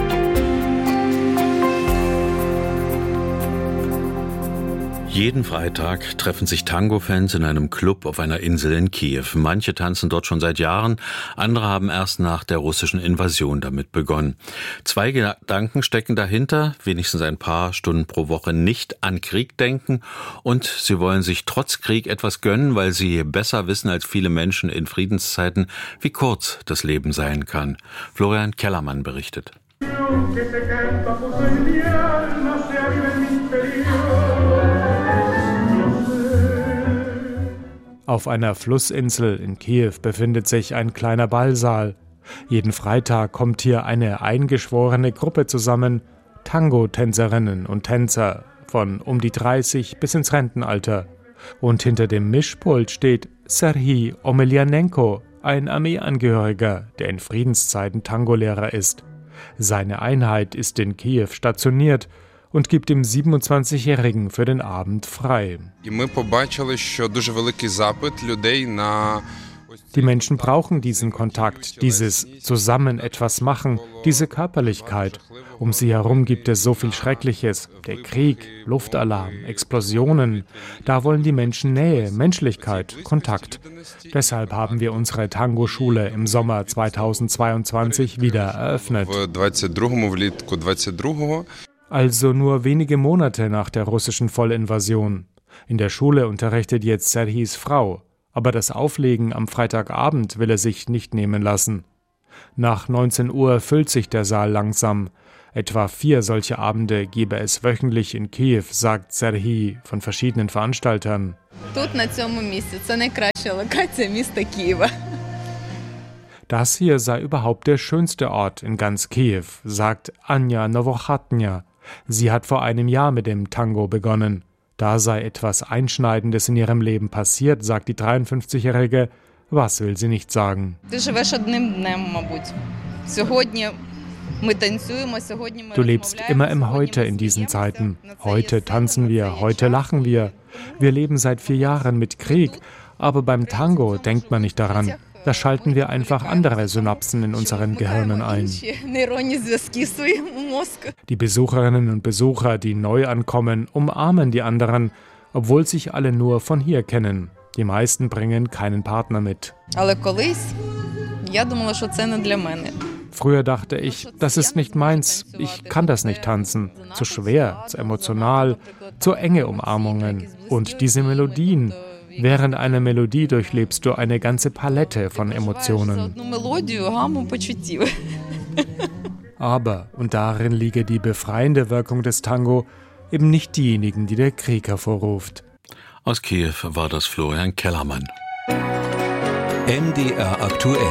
Jeden Freitag treffen sich Tango-Fans in einem Club auf einer Insel in Kiew. Manche tanzen dort schon seit Jahren, andere haben erst nach der russischen Invasion damit begonnen. 2 Gedanken stecken dahinter, wenigstens ein paar Stunden pro Woche nicht an Krieg denken und sie wollen sich trotz Krieg etwas gönnen, weil sie besser wissen als viele Menschen in Friedenszeiten, wie kurz das Leben sein kann. Florian Kellermann berichtet. Auf einer Flussinsel in Kiew befindet sich ein kleiner Ballsaal. Jeden Freitag kommt hier eine eingeschworene Gruppe zusammen, Tango-Tänzerinnen und Tänzer von um die 30 bis ins Rentenalter. Und hinter dem Mischpult steht Serhij Omelianenko, ein Armeeangehöriger, der in Friedenszeiten Tangolehrer ist. Seine Einheit ist in Kiew stationiert und gibt dem 27-Jährigen für den Abend frei. Die Menschen brauchen diesen Kontakt, dieses Zusammen etwas machen, diese Körperlichkeit. Um sie herum gibt es so viel Schreckliches. Der Krieg, Luftalarm, Explosionen. Da wollen die Menschen Nähe, Menschlichkeit, Kontakt. Deshalb haben wir unsere Tango-Schule im Sommer 2022 wieder eröffnet. Also nur wenige Monate nach der russischen Vollinvasion. In der Schule unterrichtet jetzt Serhis Frau. Aber das Auflegen am Freitagabend will er sich nicht nehmen lassen. Nach 19 Uhr füllt sich der Saal langsam. Etwa 4 solche Abende gebe es wöchentlich in Kiew, sagt Serhij von verschiedenen Veranstaltern. Das hier sei überhaupt der schönste Ort in ganz Kiew, sagt Anja Nowochatnia. Sie hat vor einem Jahr mit dem Tango begonnen. Da sei etwas Einschneidendes in ihrem Leben passiert, sagt die 53-Jährige. Was will sie nicht sagen? Du lebst immer im Heute in diesen Zeiten. Heute tanzen wir, heute lachen wir. Wir leben seit 4 Jahren mit Krieg, aber beim Tango denkt man nicht daran. Da schalten wir einfach andere Synapsen in unseren Gehirnen ein. Die Besucherinnen und Besucher, die neu ankommen, umarmen die anderen, obwohl sich alle nur von hier kennen. Die meisten bringen keinen Partner mit. Früher dachte ich, das ist nicht meins, ich kann das nicht tanzen. Zu schwer, zu emotional, zu enge Umarmungen. Und diese Melodien. Während einer Melodie durchlebst du eine ganze Palette von Emotionen. Aber, und darin liege die befreiende Wirkung des Tango, eben nicht diejenigen, die der Krieg hervorruft. Aus Kiew war das Florian Kellermann. MDR aktuell.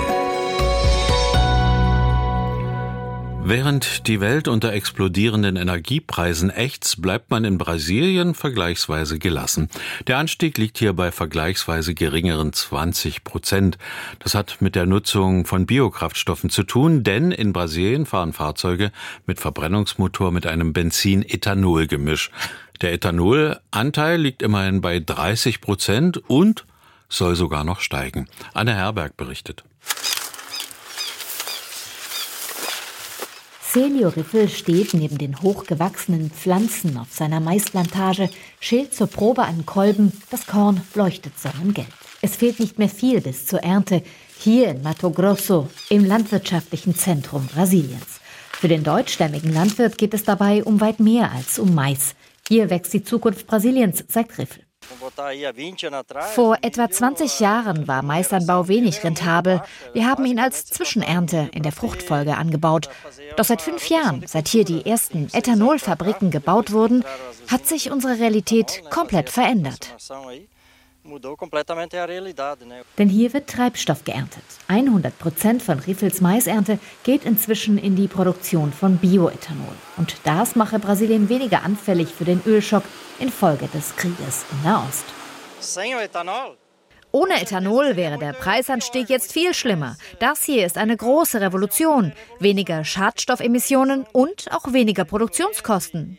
Während die Welt unter explodierenden Energiepreisen ächzt, bleibt man in Brasilien vergleichsweise gelassen. Der Anstieg liegt hier bei vergleichsweise geringeren 20%. Das hat mit der Nutzung von Biokraftstoffen zu tun, denn in Brasilien fahren Fahrzeuge mit Verbrennungsmotor mit einem Benzin-Ethanol-Gemisch. Der Ethanolanteil liegt immerhin bei 30% und soll sogar noch steigen. Anne Herberg berichtet. Celio Riffel steht neben den hochgewachsenen Pflanzen auf seiner Maisplantage, schält zur Probe einen Kolben, das Korn leuchtet sonnengelb. Es fehlt nicht mehr viel bis zur Ernte, hier in Mato Grosso, im landwirtschaftlichen Zentrum Brasiliens. Für den deutschstämmigen Landwirt geht es dabei um weit mehr als um Mais. Hier wächst die Zukunft Brasiliens, sagt Riffel. Vor etwa 20 Jahren war Maisanbau wenig rentabel. Wir haben ihn als Zwischenernte in der Fruchtfolge angebaut. Doch seit 5 Jahren, seit hier die ersten Ethanolfabriken gebaut wurden, hat sich unsere Realität komplett verändert. Denn hier wird Treibstoff geerntet. 100% von Riffels Maisernte geht inzwischen in die Produktion von Bioethanol. Und das mache Brasilien weniger anfällig für den Ölschock infolge des Krieges in Nahost. Ohne Ethanol wäre der Preisanstieg jetzt viel schlimmer. Das hier ist eine große Revolution. Weniger Schadstoffemissionen und auch weniger Produktionskosten.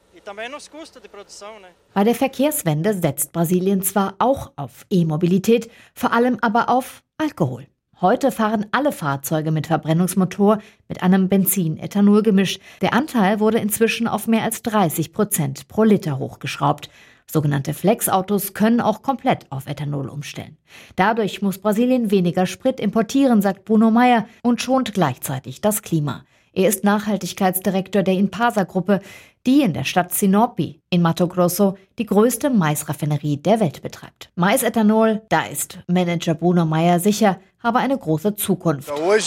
Bei der Verkehrswende setzt Brasilien zwar auch auf E-Mobilität, vor allem aber auf Alkohol. Heute fahren alle Fahrzeuge mit Verbrennungsmotor mit einem Benzin-Ethanol-Gemisch. Der Anteil wurde inzwischen auf mehr als 30% pro Liter hochgeschraubt. Sogenannte Flex-Autos können auch komplett auf Ethanol umstellen. Dadurch muss Brasilien weniger Sprit importieren, sagt Bruno Meyer, und schont gleichzeitig das Klima. Er ist Nachhaltigkeitsdirektor der Inpasa-Gruppe, die in der Stadt Sinop in Mato Grosso die größte Maisraffinerie der Welt betreibt. Maisethanol, da ist Manager Bruno Meyer sicher, habe eine große Zukunft.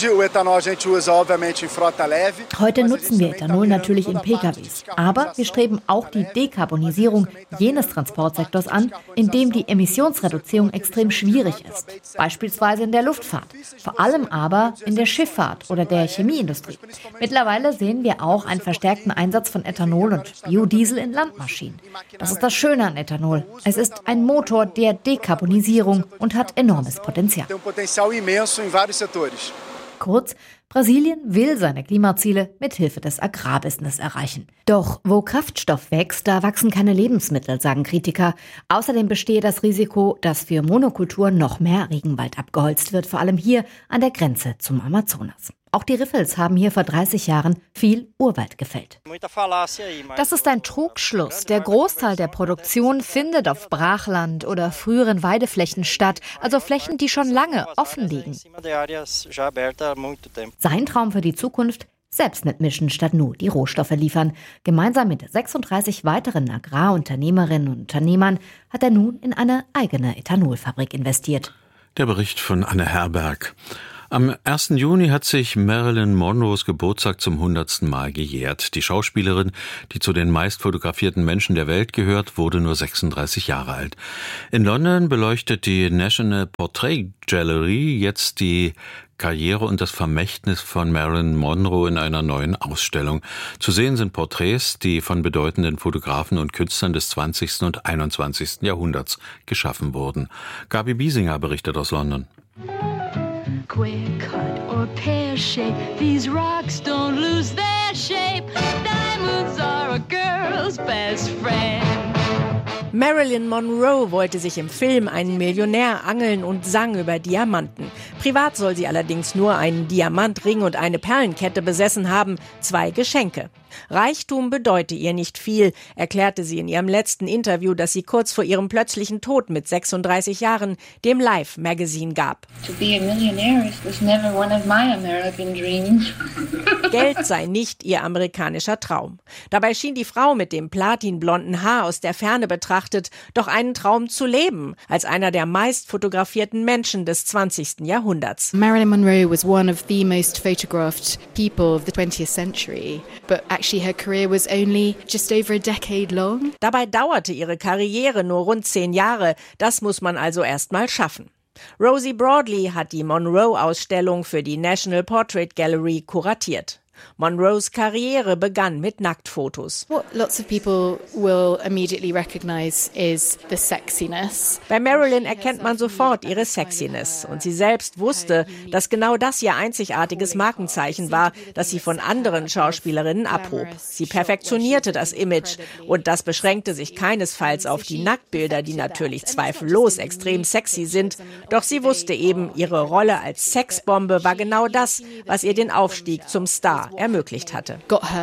Heute nutzen wir Ethanol natürlich in PKWs, aber wir streben auch die Dekarbonisierung jenes Transportsektors an, in dem die Emissionsreduzierung extrem schwierig ist, beispielsweise in der Luftfahrt, vor allem aber in der Schifffahrt oder der Chemieindustrie. Mittlerweile sehen wir auch einen verstärkten Einsatz von Ethanol und Biodiesel in Landmaschinen. Das ist das Schöne an Ethanol. Es ist ein Motor der Dekarbonisierung und hat enormes Potenzial. Kurz, Brasilien will seine Klimaziele mit Hilfe des Agrarbusiness erreichen. Doch wo Kraftstoff wächst, da wachsen keine Lebensmittel, sagen Kritiker. Außerdem bestehe das Risiko, dass für Monokulturen noch mehr Regenwald abgeholzt wird, vor allem hier an der Grenze zum Amazonas. Auch die Riffels haben hier vor 30 Jahren viel Urwald gefällt. Das ist ein Trugschluss. Der Großteil der Produktion findet auf Brachland oder früheren Weideflächen statt, also Flächen, die schon lange offen liegen. Sein Traum für die Zukunft? Selbst mitmischen statt nur die Rohstoffe liefern. Gemeinsam mit 36 weiteren Agrarunternehmerinnen und Unternehmern hat er nun in eine eigene Ethanolfabrik investiert. Der Bericht von Anne Herberg. Am 1. Juni hat sich Marilyn Monroes Geburtstag zum 100. Mal gejährt. Die Schauspielerin, die zu den meist fotografierten Menschen der Welt gehört, wurde nur 36 Jahre alt. In London beleuchtet die National Portrait Gallery jetzt die Karriere und das Vermächtnis von Marilyn Monroe in einer neuen Ausstellung. Zu sehen sind Porträts, die von bedeutenden Fotografen und Künstlern des 20. und 21. Jahrhunderts geschaffen wurden. Gabi Biesinger berichtet aus London. Square cut or pear shape, these rocks don't lose their shape. Diamonds are a girl's best friend. Marilyn Monroe wollte sich im Film einen Millionär angeln und sang über Diamanten. Privat soll sie allerdings nur einen Diamantring und eine Perlenkette besessen haben, 2 Geschenke. Reichtum bedeute ihr nicht viel, erklärte sie in ihrem letzten Interview, das sie kurz vor ihrem plötzlichen Tod mit 36 Jahren dem Life Magazine gab. To be a millionaire was never one of my American dreams. Geld sei nicht ihr amerikanischer Traum. Dabei schien die Frau mit dem platinblonden Haar aus der Ferne betrachtet doch einen Traum zu leben, als einer der meist fotografierten Menschen des 20. Jahrhunderts. Marilyn Monroe was one of the most photographed people of the 20th century, but actually her career was only just over a decade long. Dabei dauerte ihre Karriere nur rund 10 Jahre. Das muss man also erst mal schaffen. Rosie Broadley hat die Monroe-Ausstellung für die National Portrait Gallery kuratiert. Monroes Karriere begann mit Nacktfotos. What lots of people will immediately recognize is the sexiness. Bei Marilyn erkennt man sofort ihre Sexiness und sie selbst wusste, dass genau das ihr einzigartiges Markenzeichen war, das sie von anderen Schauspielerinnen abhob. Sie perfektionierte das Image und das beschränkte sich keinesfalls auf die Nacktbilder, die natürlich zweifellos extrem sexy sind, doch sie wusste eben, ihre Rolle als Sexbombe war genau das, was ihr den Aufstieg zum Star ermöglicht hatte.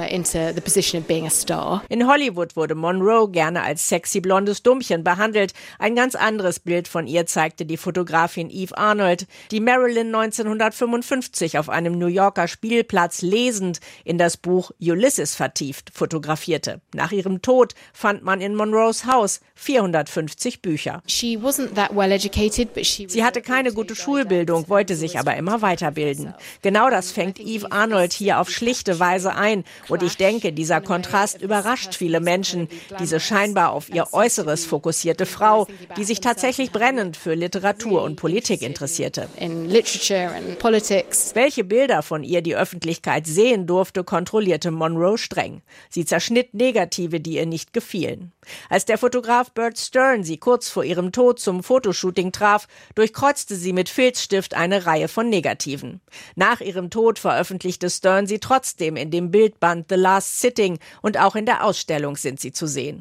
In Hollywood wurde Monroe gerne als sexy blondes Dummchen behandelt. Ein ganz anderes Bild von ihr zeigte die Fotografin Eve Arnold, die Marilyn 1955 auf einem New Yorker Spielplatz lesend in das Buch Ulysses vertieft fotografierte. Nach ihrem Tod fand man in Monroes Haus 450 Bücher. Sie hatte keine gute Schulbildung, wollte sich aber immer weiterbilden. Genau das fängt Eve Arnold hier auf schlichte Weise ein. Und ich denke, dieser Kontrast überrascht viele Menschen. Diese scheinbar auf ihr Äußeres fokussierte Frau, die sich tatsächlich brennend für Literatur und Politik interessierte. Welche Bilder von ihr die Öffentlichkeit sehen durfte, kontrollierte Monroe streng. Sie zerschnitt Negative, die ihr nicht gefielen. Als der Fotograf Bert Stern sie kurz vor ihrem Tod zum Fotoshooting traf, durchkreuzte sie mit Filzstift eine Reihe von Negativen. Nach ihrem Tod veröffentlichte Stern sie trotzdem in dem Bildband The Last Sitting und auch in der Ausstellung sind sie zu sehen.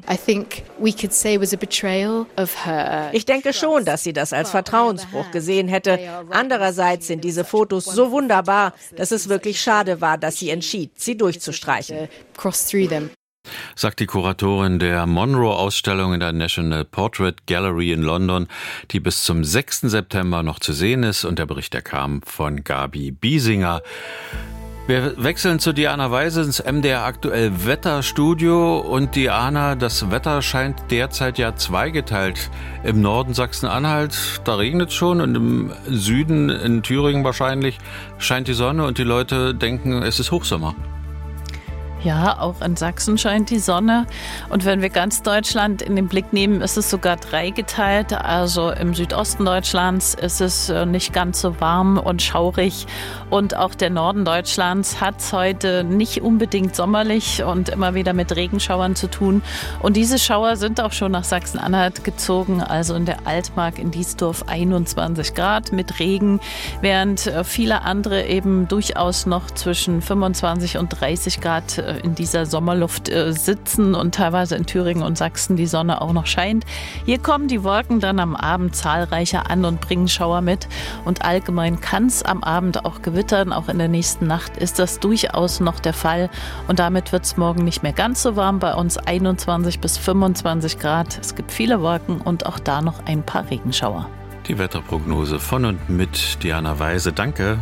Ich denke schon, dass sie das als Vertrauensbruch gesehen hätte. Andererseits sind diese Fotos so wunderbar, dass es wirklich schade war, dass sie entschied, sie durchzustreichen. Sagt die Kuratorin der Monroe-Ausstellung in der National Portrait Gallery in London, die bis zum 6. September noch zu sehen ist. Und der Bericht, der kam von Gabi Biesinger. Wir wechseln zu Diana Weise ins MDR aktuell Wetterstudio. Und Diana, das Wetter scheint derzeit ja zweigeteilt. Im Norden Sachsen-Anhalt, da regnet es schon, und im Süden, in Thüringen wahrscheinlich, scheint die Sonne und die Leute denken, es ist Hochsommer. Ja, auch in Sachsen scheint die Sonne. Und wenn wir ganz Deutschland in den Blick nehmen, ist es sogar dreigeteilt. Also im Südosten Deutschlands ist es nicht ganz so warm und schaurig. Und auch der Norden Deutschlands hat es heute nicht unbedingt sommerlich und immer wieder mit Regenschauern zu tun. Und diese Schauer sind auch schon nach Sachsen-Anhalt gezogen. Also in der Altmark in Diesdorf 21 Grad mit Regen, während viele andere eben durchaus noch zwischen 25 und 30 Grad in dieser Sommerluft sitzen und teilweise in Thüringen und Sachsen die Sonne auch noch scheint. Hier kommen die Wolken dann am Abend zahlreicher an und bringen Schauer mit. Und allgemein kann es am Abend auch gewittern. Auch in der nächsten Nacht ist das durchaus noch der Fall. Und damit wird es morgen nicht mehr ganz so warm. Bei uns 21 bis 25 Grad. Es gibt viele Wolken und auch da noch ein paar Regenschauer. Die Wetterprognose von und mit Diana Weise. Danke.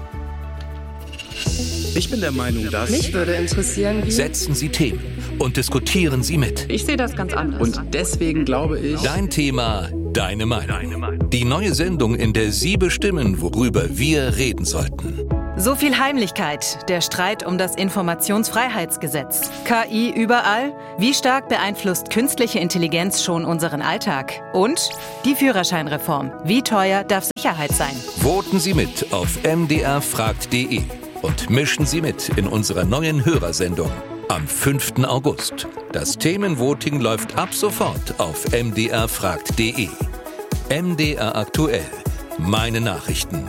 Ich bin der Meinung, dass... Mich würde interessieren, wie... Setzen Sie Themen und diskutieren Sie mit. Ich sehe das ganz anders. Und deswegen glaube ich... Dein Thema, deine Meinung. Die neue Sendung, in der Sie bestimmen, worüber wir reden sollten. So viel Heimlichkeit, der Streit um das Informationsfreiheitsgesetz. KI überall? Wie stark beeinflusst künstliche Intelligenz schon unseren Alltag? Und die Führerscheinreform. Wie teuer darf Sicherheit sein? Voten Sie mit auf mdrfragt.de und mischen Sie mit in unserer neuen Hörersendung am 5. August. Das Themenvoting läuft ab sofort auf mdrfragt.de. MDR aktuell. Meine Nachrichten.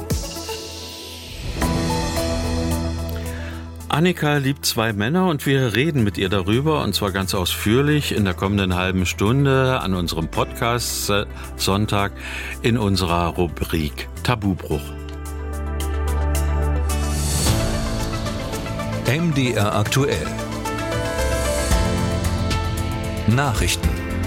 Annika liebt 2 Männer und wir reden mit ihr darüber, und zwar ganz ausführlich in der kommenden halben Stunde an unserem Podcast Sonntag in unserer Rubrik Tabubruch. MDR aktuell. Nachrichten.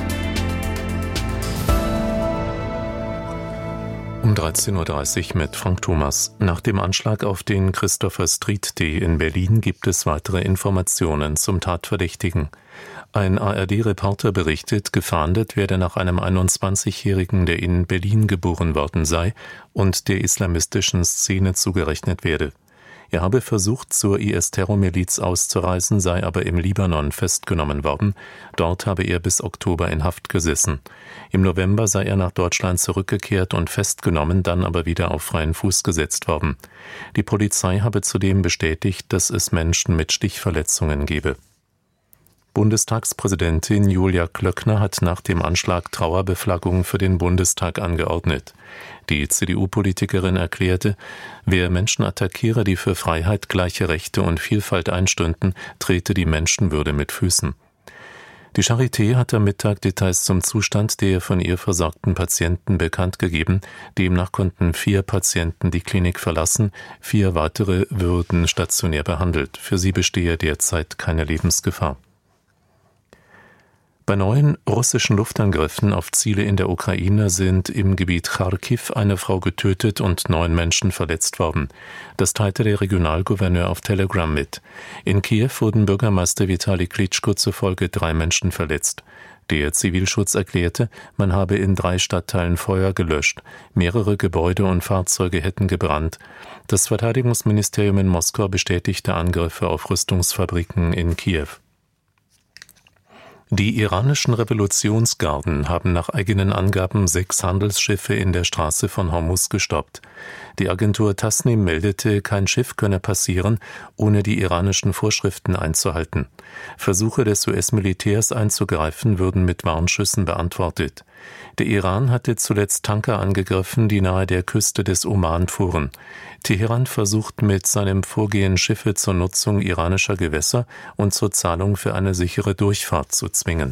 Um 13.30 Uhr mit Frank Thomas. Nach dem Anschlag auf den Christopher Street Day in Berlin gibt es weitere Informationen zum Tatverdächtigen. Ein ARD-Reporter berichtet, gefahndet werde nach einem 21-Jährigen, der in Berlin geboren worden sei und der islamistischen Szene zugerechnet werde. Er habe versucht, zur IS-Terrormiliz auszureisen, sei aber im Libanon festgenommen worden. Dort habe er bis Oktober in Haft gesessen. Im November sei er nach Deutschland zurückgekehrt und festgenommen, dann aber wieder auf freien Fuß gesetzt worden. Die Polizei habe zudem bestätigt, dass es Menschen mit Stichverletzungen gebe. Bundestagspräsidentin Julia Klöckner hat nach dem Anschlag Trauerbeflaggung für den Bundestag angeordnet. Die CDU-Politikerin erklärte, wer Menschen attackiere, die für Freiheit, gleiche Rechte und Vielfalt einstünden, trete die Menschenwürde mit Füßen. Die Charité hat am Mittag Details zum Zustand der von ihr versorgten Patienten bekannt gegeben. Demnach konnten 4 Patienten die Klinik verlassen, 4 weitere würden stationär behandelt. Für sie bestehe derzeit keine Lebensgefahr. Bei neuen russischen Luftangriffen auf Ziele in der Ukraine sind im Gebiet Charkiw eine Frau getötet und 9 Menschen verletzt worden. Das teilte der Regionalgouverneur auf Telegram mit. In Kiew wurden Bürgermeister Vitali Klitschko zufolge 3 Menschen verletzt. Der Zivilschutz erklärte, man habe in 3 Stadtteilen Feuer gelöscht. Mehrere Gebäude und Fahrzeuge hätten gebrannt. Das Verteidigungsministerium in Moskau bestätigte Angriffe auf Rüstungsfabriken in Kiew. Die iranischen Revolutionsgarden haben nach eigenen Angaben 6 Handelsschiffe in der Straße von Hormuz gestoppt. Die Agentur Tasnim meldete, kein Schiff könne passieren, ohne die iranischen Vorschriften einzuhalten. Versuche des US-Militärs einzugreifen würden mit Warnschüssen beantwortet. Der Iran hatte zuletzt Tanker angegriffen, die nahe der Küste des Oman fuhren. Teheran versucht mit seinem Vorgehen Schiffe zur Nutzung iranischer Gewässer und zur Zahlung für eine sichere Durchfahrt zu zwingen.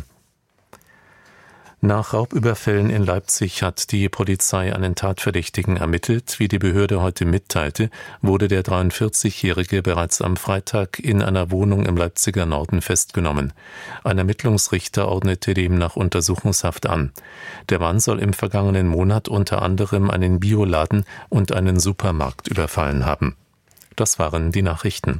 Nach Raubüberfällen in Leipzig hat die Polizei einen Tatverdächtigen ermittelt. Wie die Behörde heute mitteilte, wurde der 43-Jährige bereits am Freitag in einer Wohnung im Leipziger Norden festgenommen. Ein Ermittlungsrichter ordnete demnach Untersuchungshaft an. Der Mann soll im vergangenen Monat unter anderem einen Bioladen und einen Supermarkt überfallen haben. Das waren die Nachrichten.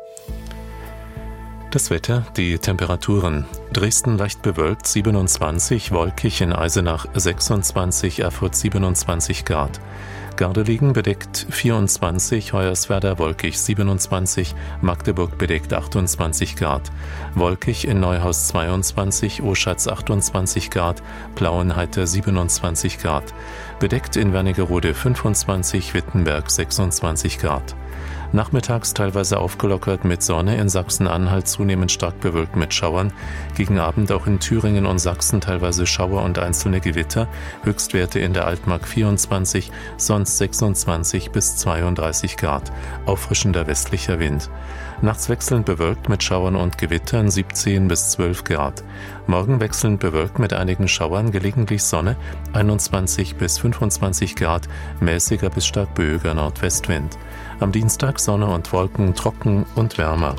Das Wetter, die Temperaturen. Dresden leicht bewölkt 27, wolkig in Eisenach 26, Erfurt 27 Grad. Gardelegen bedeckt 24, Hoyerswerda wolkig 27, Magdeburg bedeckt 28 Grad, wolkig in Neuhaus 22, Oschatz 28 Grad, Plauenheiter 27 Grad, bedeckt in Wernigerode 25, Wittenberg 26 Grad. Nachmittags teilweise aufgelockert mit Sonne, in Sachsen-Anhalt zunehmend stark bewölkt mit Schauern. Gegen Abend auch in Thüringen und Sachsen teilweise Schauer und einzelne Gewitter. Höchstwerte in der Altmark 24, sonst 26 bis 32 Grad. Auffrischender westlicher Wind. Nachts wechselnd bewölkt mit Schauern und Gewittern 17 bis 12 Grad. Morgen wechselnd bewölkt mit einigen Schauern, gelegentlich Sonne 21 bis 25 Grad, mäßiger bis stark böiger Nordwestwind. Am Dienstag Sonne und Wolken, trocken und wärmer.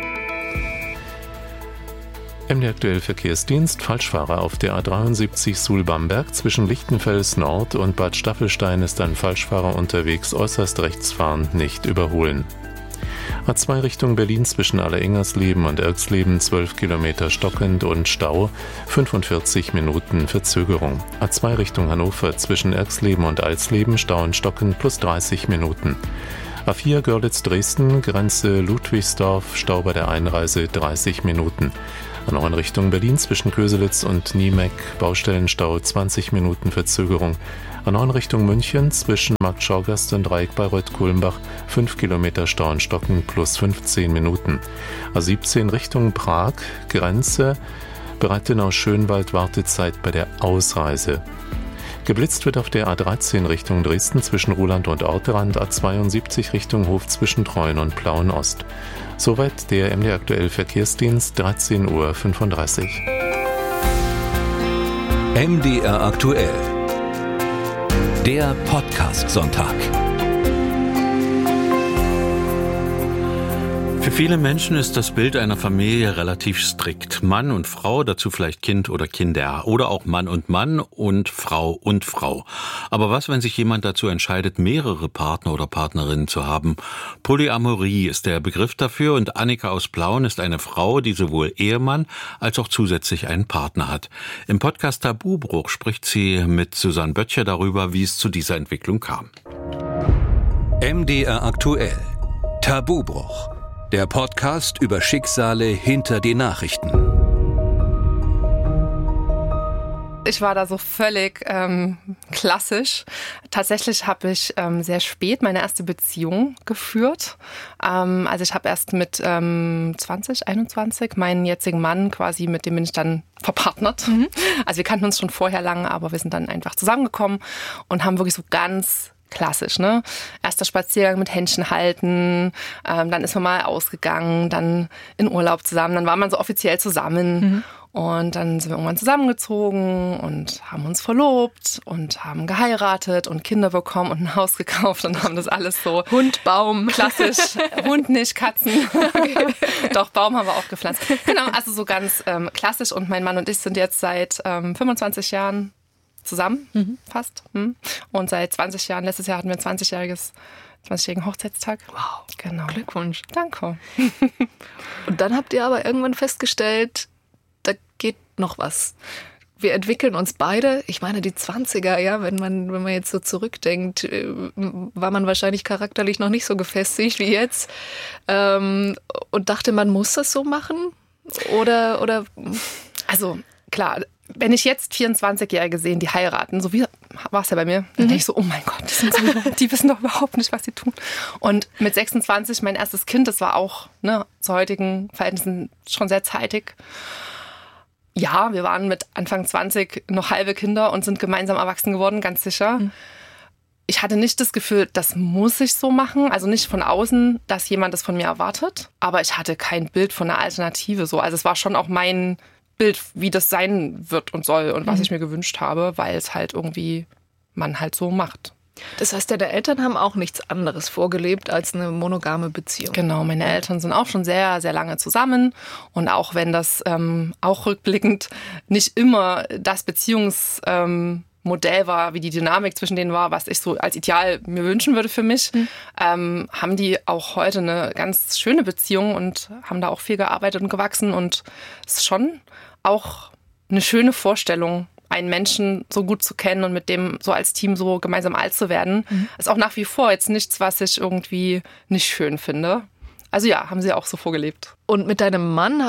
MDR aktuell Verkehrsdienst, Falschfahrer auf der A73 Suhl-Bamberg zwischen Lichtenfels Nord und Bad Staffelstein ist ein Falschfahrer unterwegs, äußerst rechts fahren, nicht überholen. A2 Richtung Berlin zwischen Allerengersleben und Erxleben 12 Kilometer stockend und Stau, 45 Minuten Verzögerung. A2 Richtung Hannover zwischen Erxleben und Alsleben Stau und stockend plus 30 Minuten. A4 Görlitz-Dresden, Grenze Ludwigsdorf, Stau bei der Einreise 30 Minuten. A9 Richtung Berlin zwischen Köselitz und Niemeck, Baustellenstau 20 Minuten Verzögerung. A9 Richtung München zwischen Markt Schauergast und Dreieck Bayreuth-Kulmbach 5 Kilometer Stau und Stocken plus 15 Minuten. A17 Richtung Prag, Grenze, Breitenau-Schönwald, Wartezeit bei der Ausreise. Geblitzt wird auf der A13 Richtung Dresden zwischen Ruhland und Orterand, A72 Richtung Hof zwischen Treuen und Plauen-Ost. Soweit der MDR aktuell Verkehrsdienst, 13:35 Uhr. MDR aktuell. Der Podcast-Sonntag. Für viele Menschen ist das Bild einer Familie relativ strikt. Mann und Frau, dazu vielleicht Kind oder Kinder. Oder auch Mann und Frau und Frau. Aber was, wenn sich jemand dazu entscheidet, mehrere Partner oder Partnerinnen zu haben? Polyamorie ist der Begriff dafür und Annika aus Plauen ist eine Frau, die sowohl Ehemann als auch zusätzlich einen Partner hat. Im Podcast Tabubruch spricht sie mit Susanne Böttcher darüber, wie es zu dieser Entwicklung kam. MDR aktuell. Tabubruch. Der Podcast über Schicksale hinter den Nachrichten. Ich war da so völlig klassisch. Tatsächlich habe ich sehr spät meine erste Beziehung geführt. Also ich habe erst mit 21 meinen jetzigen Mann quasi, mit dem bin ich dann verpartnert. Also wir kannten uns schon vorher lange, aber wir sind dann einfach zusammengekommen und haben wirklich so ganz klassisch, ne? Erster Spaziergang mit Händchen halten, dann ist man mal ausgegangen, dann in Urlaub zusammen, dann war man so offiziell zusammen und dann sind wir irgendwann zusammengezogen und haben uns verlobt und haben geheiratet und Kinder bekommen und ein Haus gekauft und haben das alles so Hund, Baum. Klassisch, Hund nicht, Katzen. Okay. Doch, Baum haben wir auch gepflanzt. Genau, also so ganz klassisch und mein Mann und ich sind jetzt seit 25 Jahren zusammen, fast. Und seit 20 Jahren, letztes Jahr hatten wir einen 20-jährigen Hochzeitstag. Wow, genau. Glückwunsch. Danke. Und dann habt ihr aber irgendwann festgestellt, da geht noch was. Wir entwickeln uns beide. Ich meine, die 20er, ja, wenn man jetzt so zurückdenkt, war man wahrscheinlich charakterlich noch nicht so gefestigt wie jetzt. Und dachte, man muss das so machen? Oder? Also, klar, wenn ich jetzt 24-Jährige sehe, die heiraten, so wie war es ja bei mir, dann denke ich so, oh mein Gott, die wissen doch überhaupt nicht, was sie tun. Und mit 26 mein erstes Kind, das war auch zu heutigen Verhältnissen schon sehr zeitig. Ja, wir waren mit Anfang 20 noch halbe Kinder und sind gemeinsam erwachsen geworden, ganz sicher. Ich hatte nicht das Gefühl, das muss ich so machen. Also nicht von außen, dass jemand das von mir erwartet. Aber ich hatte kein Bild von einer Alternative. So. Also es war schon auch mein Bild, wie das sein wird und soll und was ich mir gewünscht habe, weil es halt irgendwie man halt so macht. Das heißt, deine Eltern haben auch nichts anderes vorgelebt als eine monogame Beziehung. Genau, meine Eltern sind auch schon sehr, sehr lange zusammen. Und auch wenn das auch rückblickend nicht immer das Beziehungsmodell war, wie die Dynamik zwischen denen war, was ich so als Ideal mir wünschen würde für mich, haben die auch heute eine ganz schöne Beziehung und haben da auch viel gearbeitet und gewachsen. Und es ist schon auch eine schöne Vorstellung, einen Menschen so gut zu kennen und mit dem so als Team so gemeinsam alt zu werden, ist auch nach wie vor jetzt nichts, was ich irgendwie nicht schön finde. Also ja, haben sie auch so vorgelebt. Und mit deinem Mann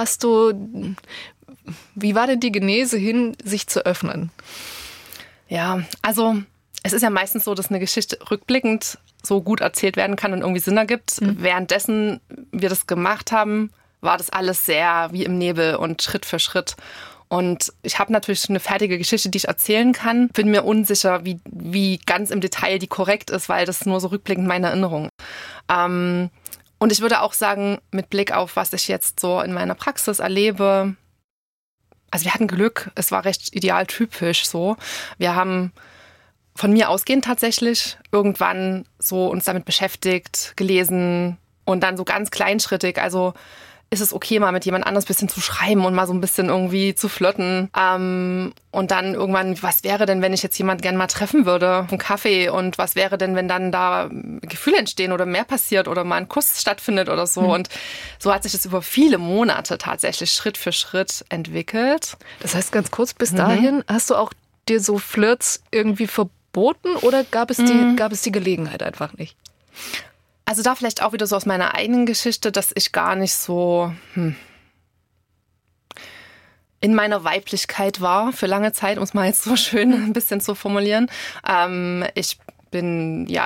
wie war denn die Genese hin, sich zu öffnen? Ja, also es ist ja meistens so, dass eine Geschichte rückblickend so gut erzählt werden kann und irgendwie Sinn ergibt. Währenddessen wir das gemacht haben, war das alles sehr wie im Nebel und Schritt für Schritt. Und ich habe natürlich eine fertige Geschichte, die ich erzählen kann. Bin mir unsicher, wie ganz im Detail die korrekt ist, weil das nur so rückblickend meine Erinnerung. Und ich würde auch sagen, mit Blick auf, was ich jetzt so in meiner Praxis erlebe, also wir hatten Glück, es war recht idealtypisch so. Wir haben von mir ausgehend tatsächlich irgendwann so uns damit beschäftigt, gelesen und dann so ganz kleinschrittig, also ist es okay, mal mit jemand anderes ein bisschen zu schreiben und mal so ein bisschen irgendwie zu flirten. Und dann irgendwann, was wäre denn, wenn ich jetzt jemanden gerne mal treffen würde, einen Kaffee, und was wäre denn, wenn dann da Gefühle entstehen oder mehr passiert oder mal ein Kuss stattfindet oder so. Und so hat sich das über viele Monate tatsächlich Schritt für Schritt entwickelt. Das heißt, ganz kurz, bis dahin hast du auch dir so Flirts irgendwie verboten oder gab es die Gelegenheit einfach nicht? Also da vielleicht auch wieder so aus meiner eigenen Geschichte, dass ich gar nicht so in meiner Weiblichkeit war für lange Zeit, um es mal jetzt so schön ein bisschen zu formulieren. Ich bin ja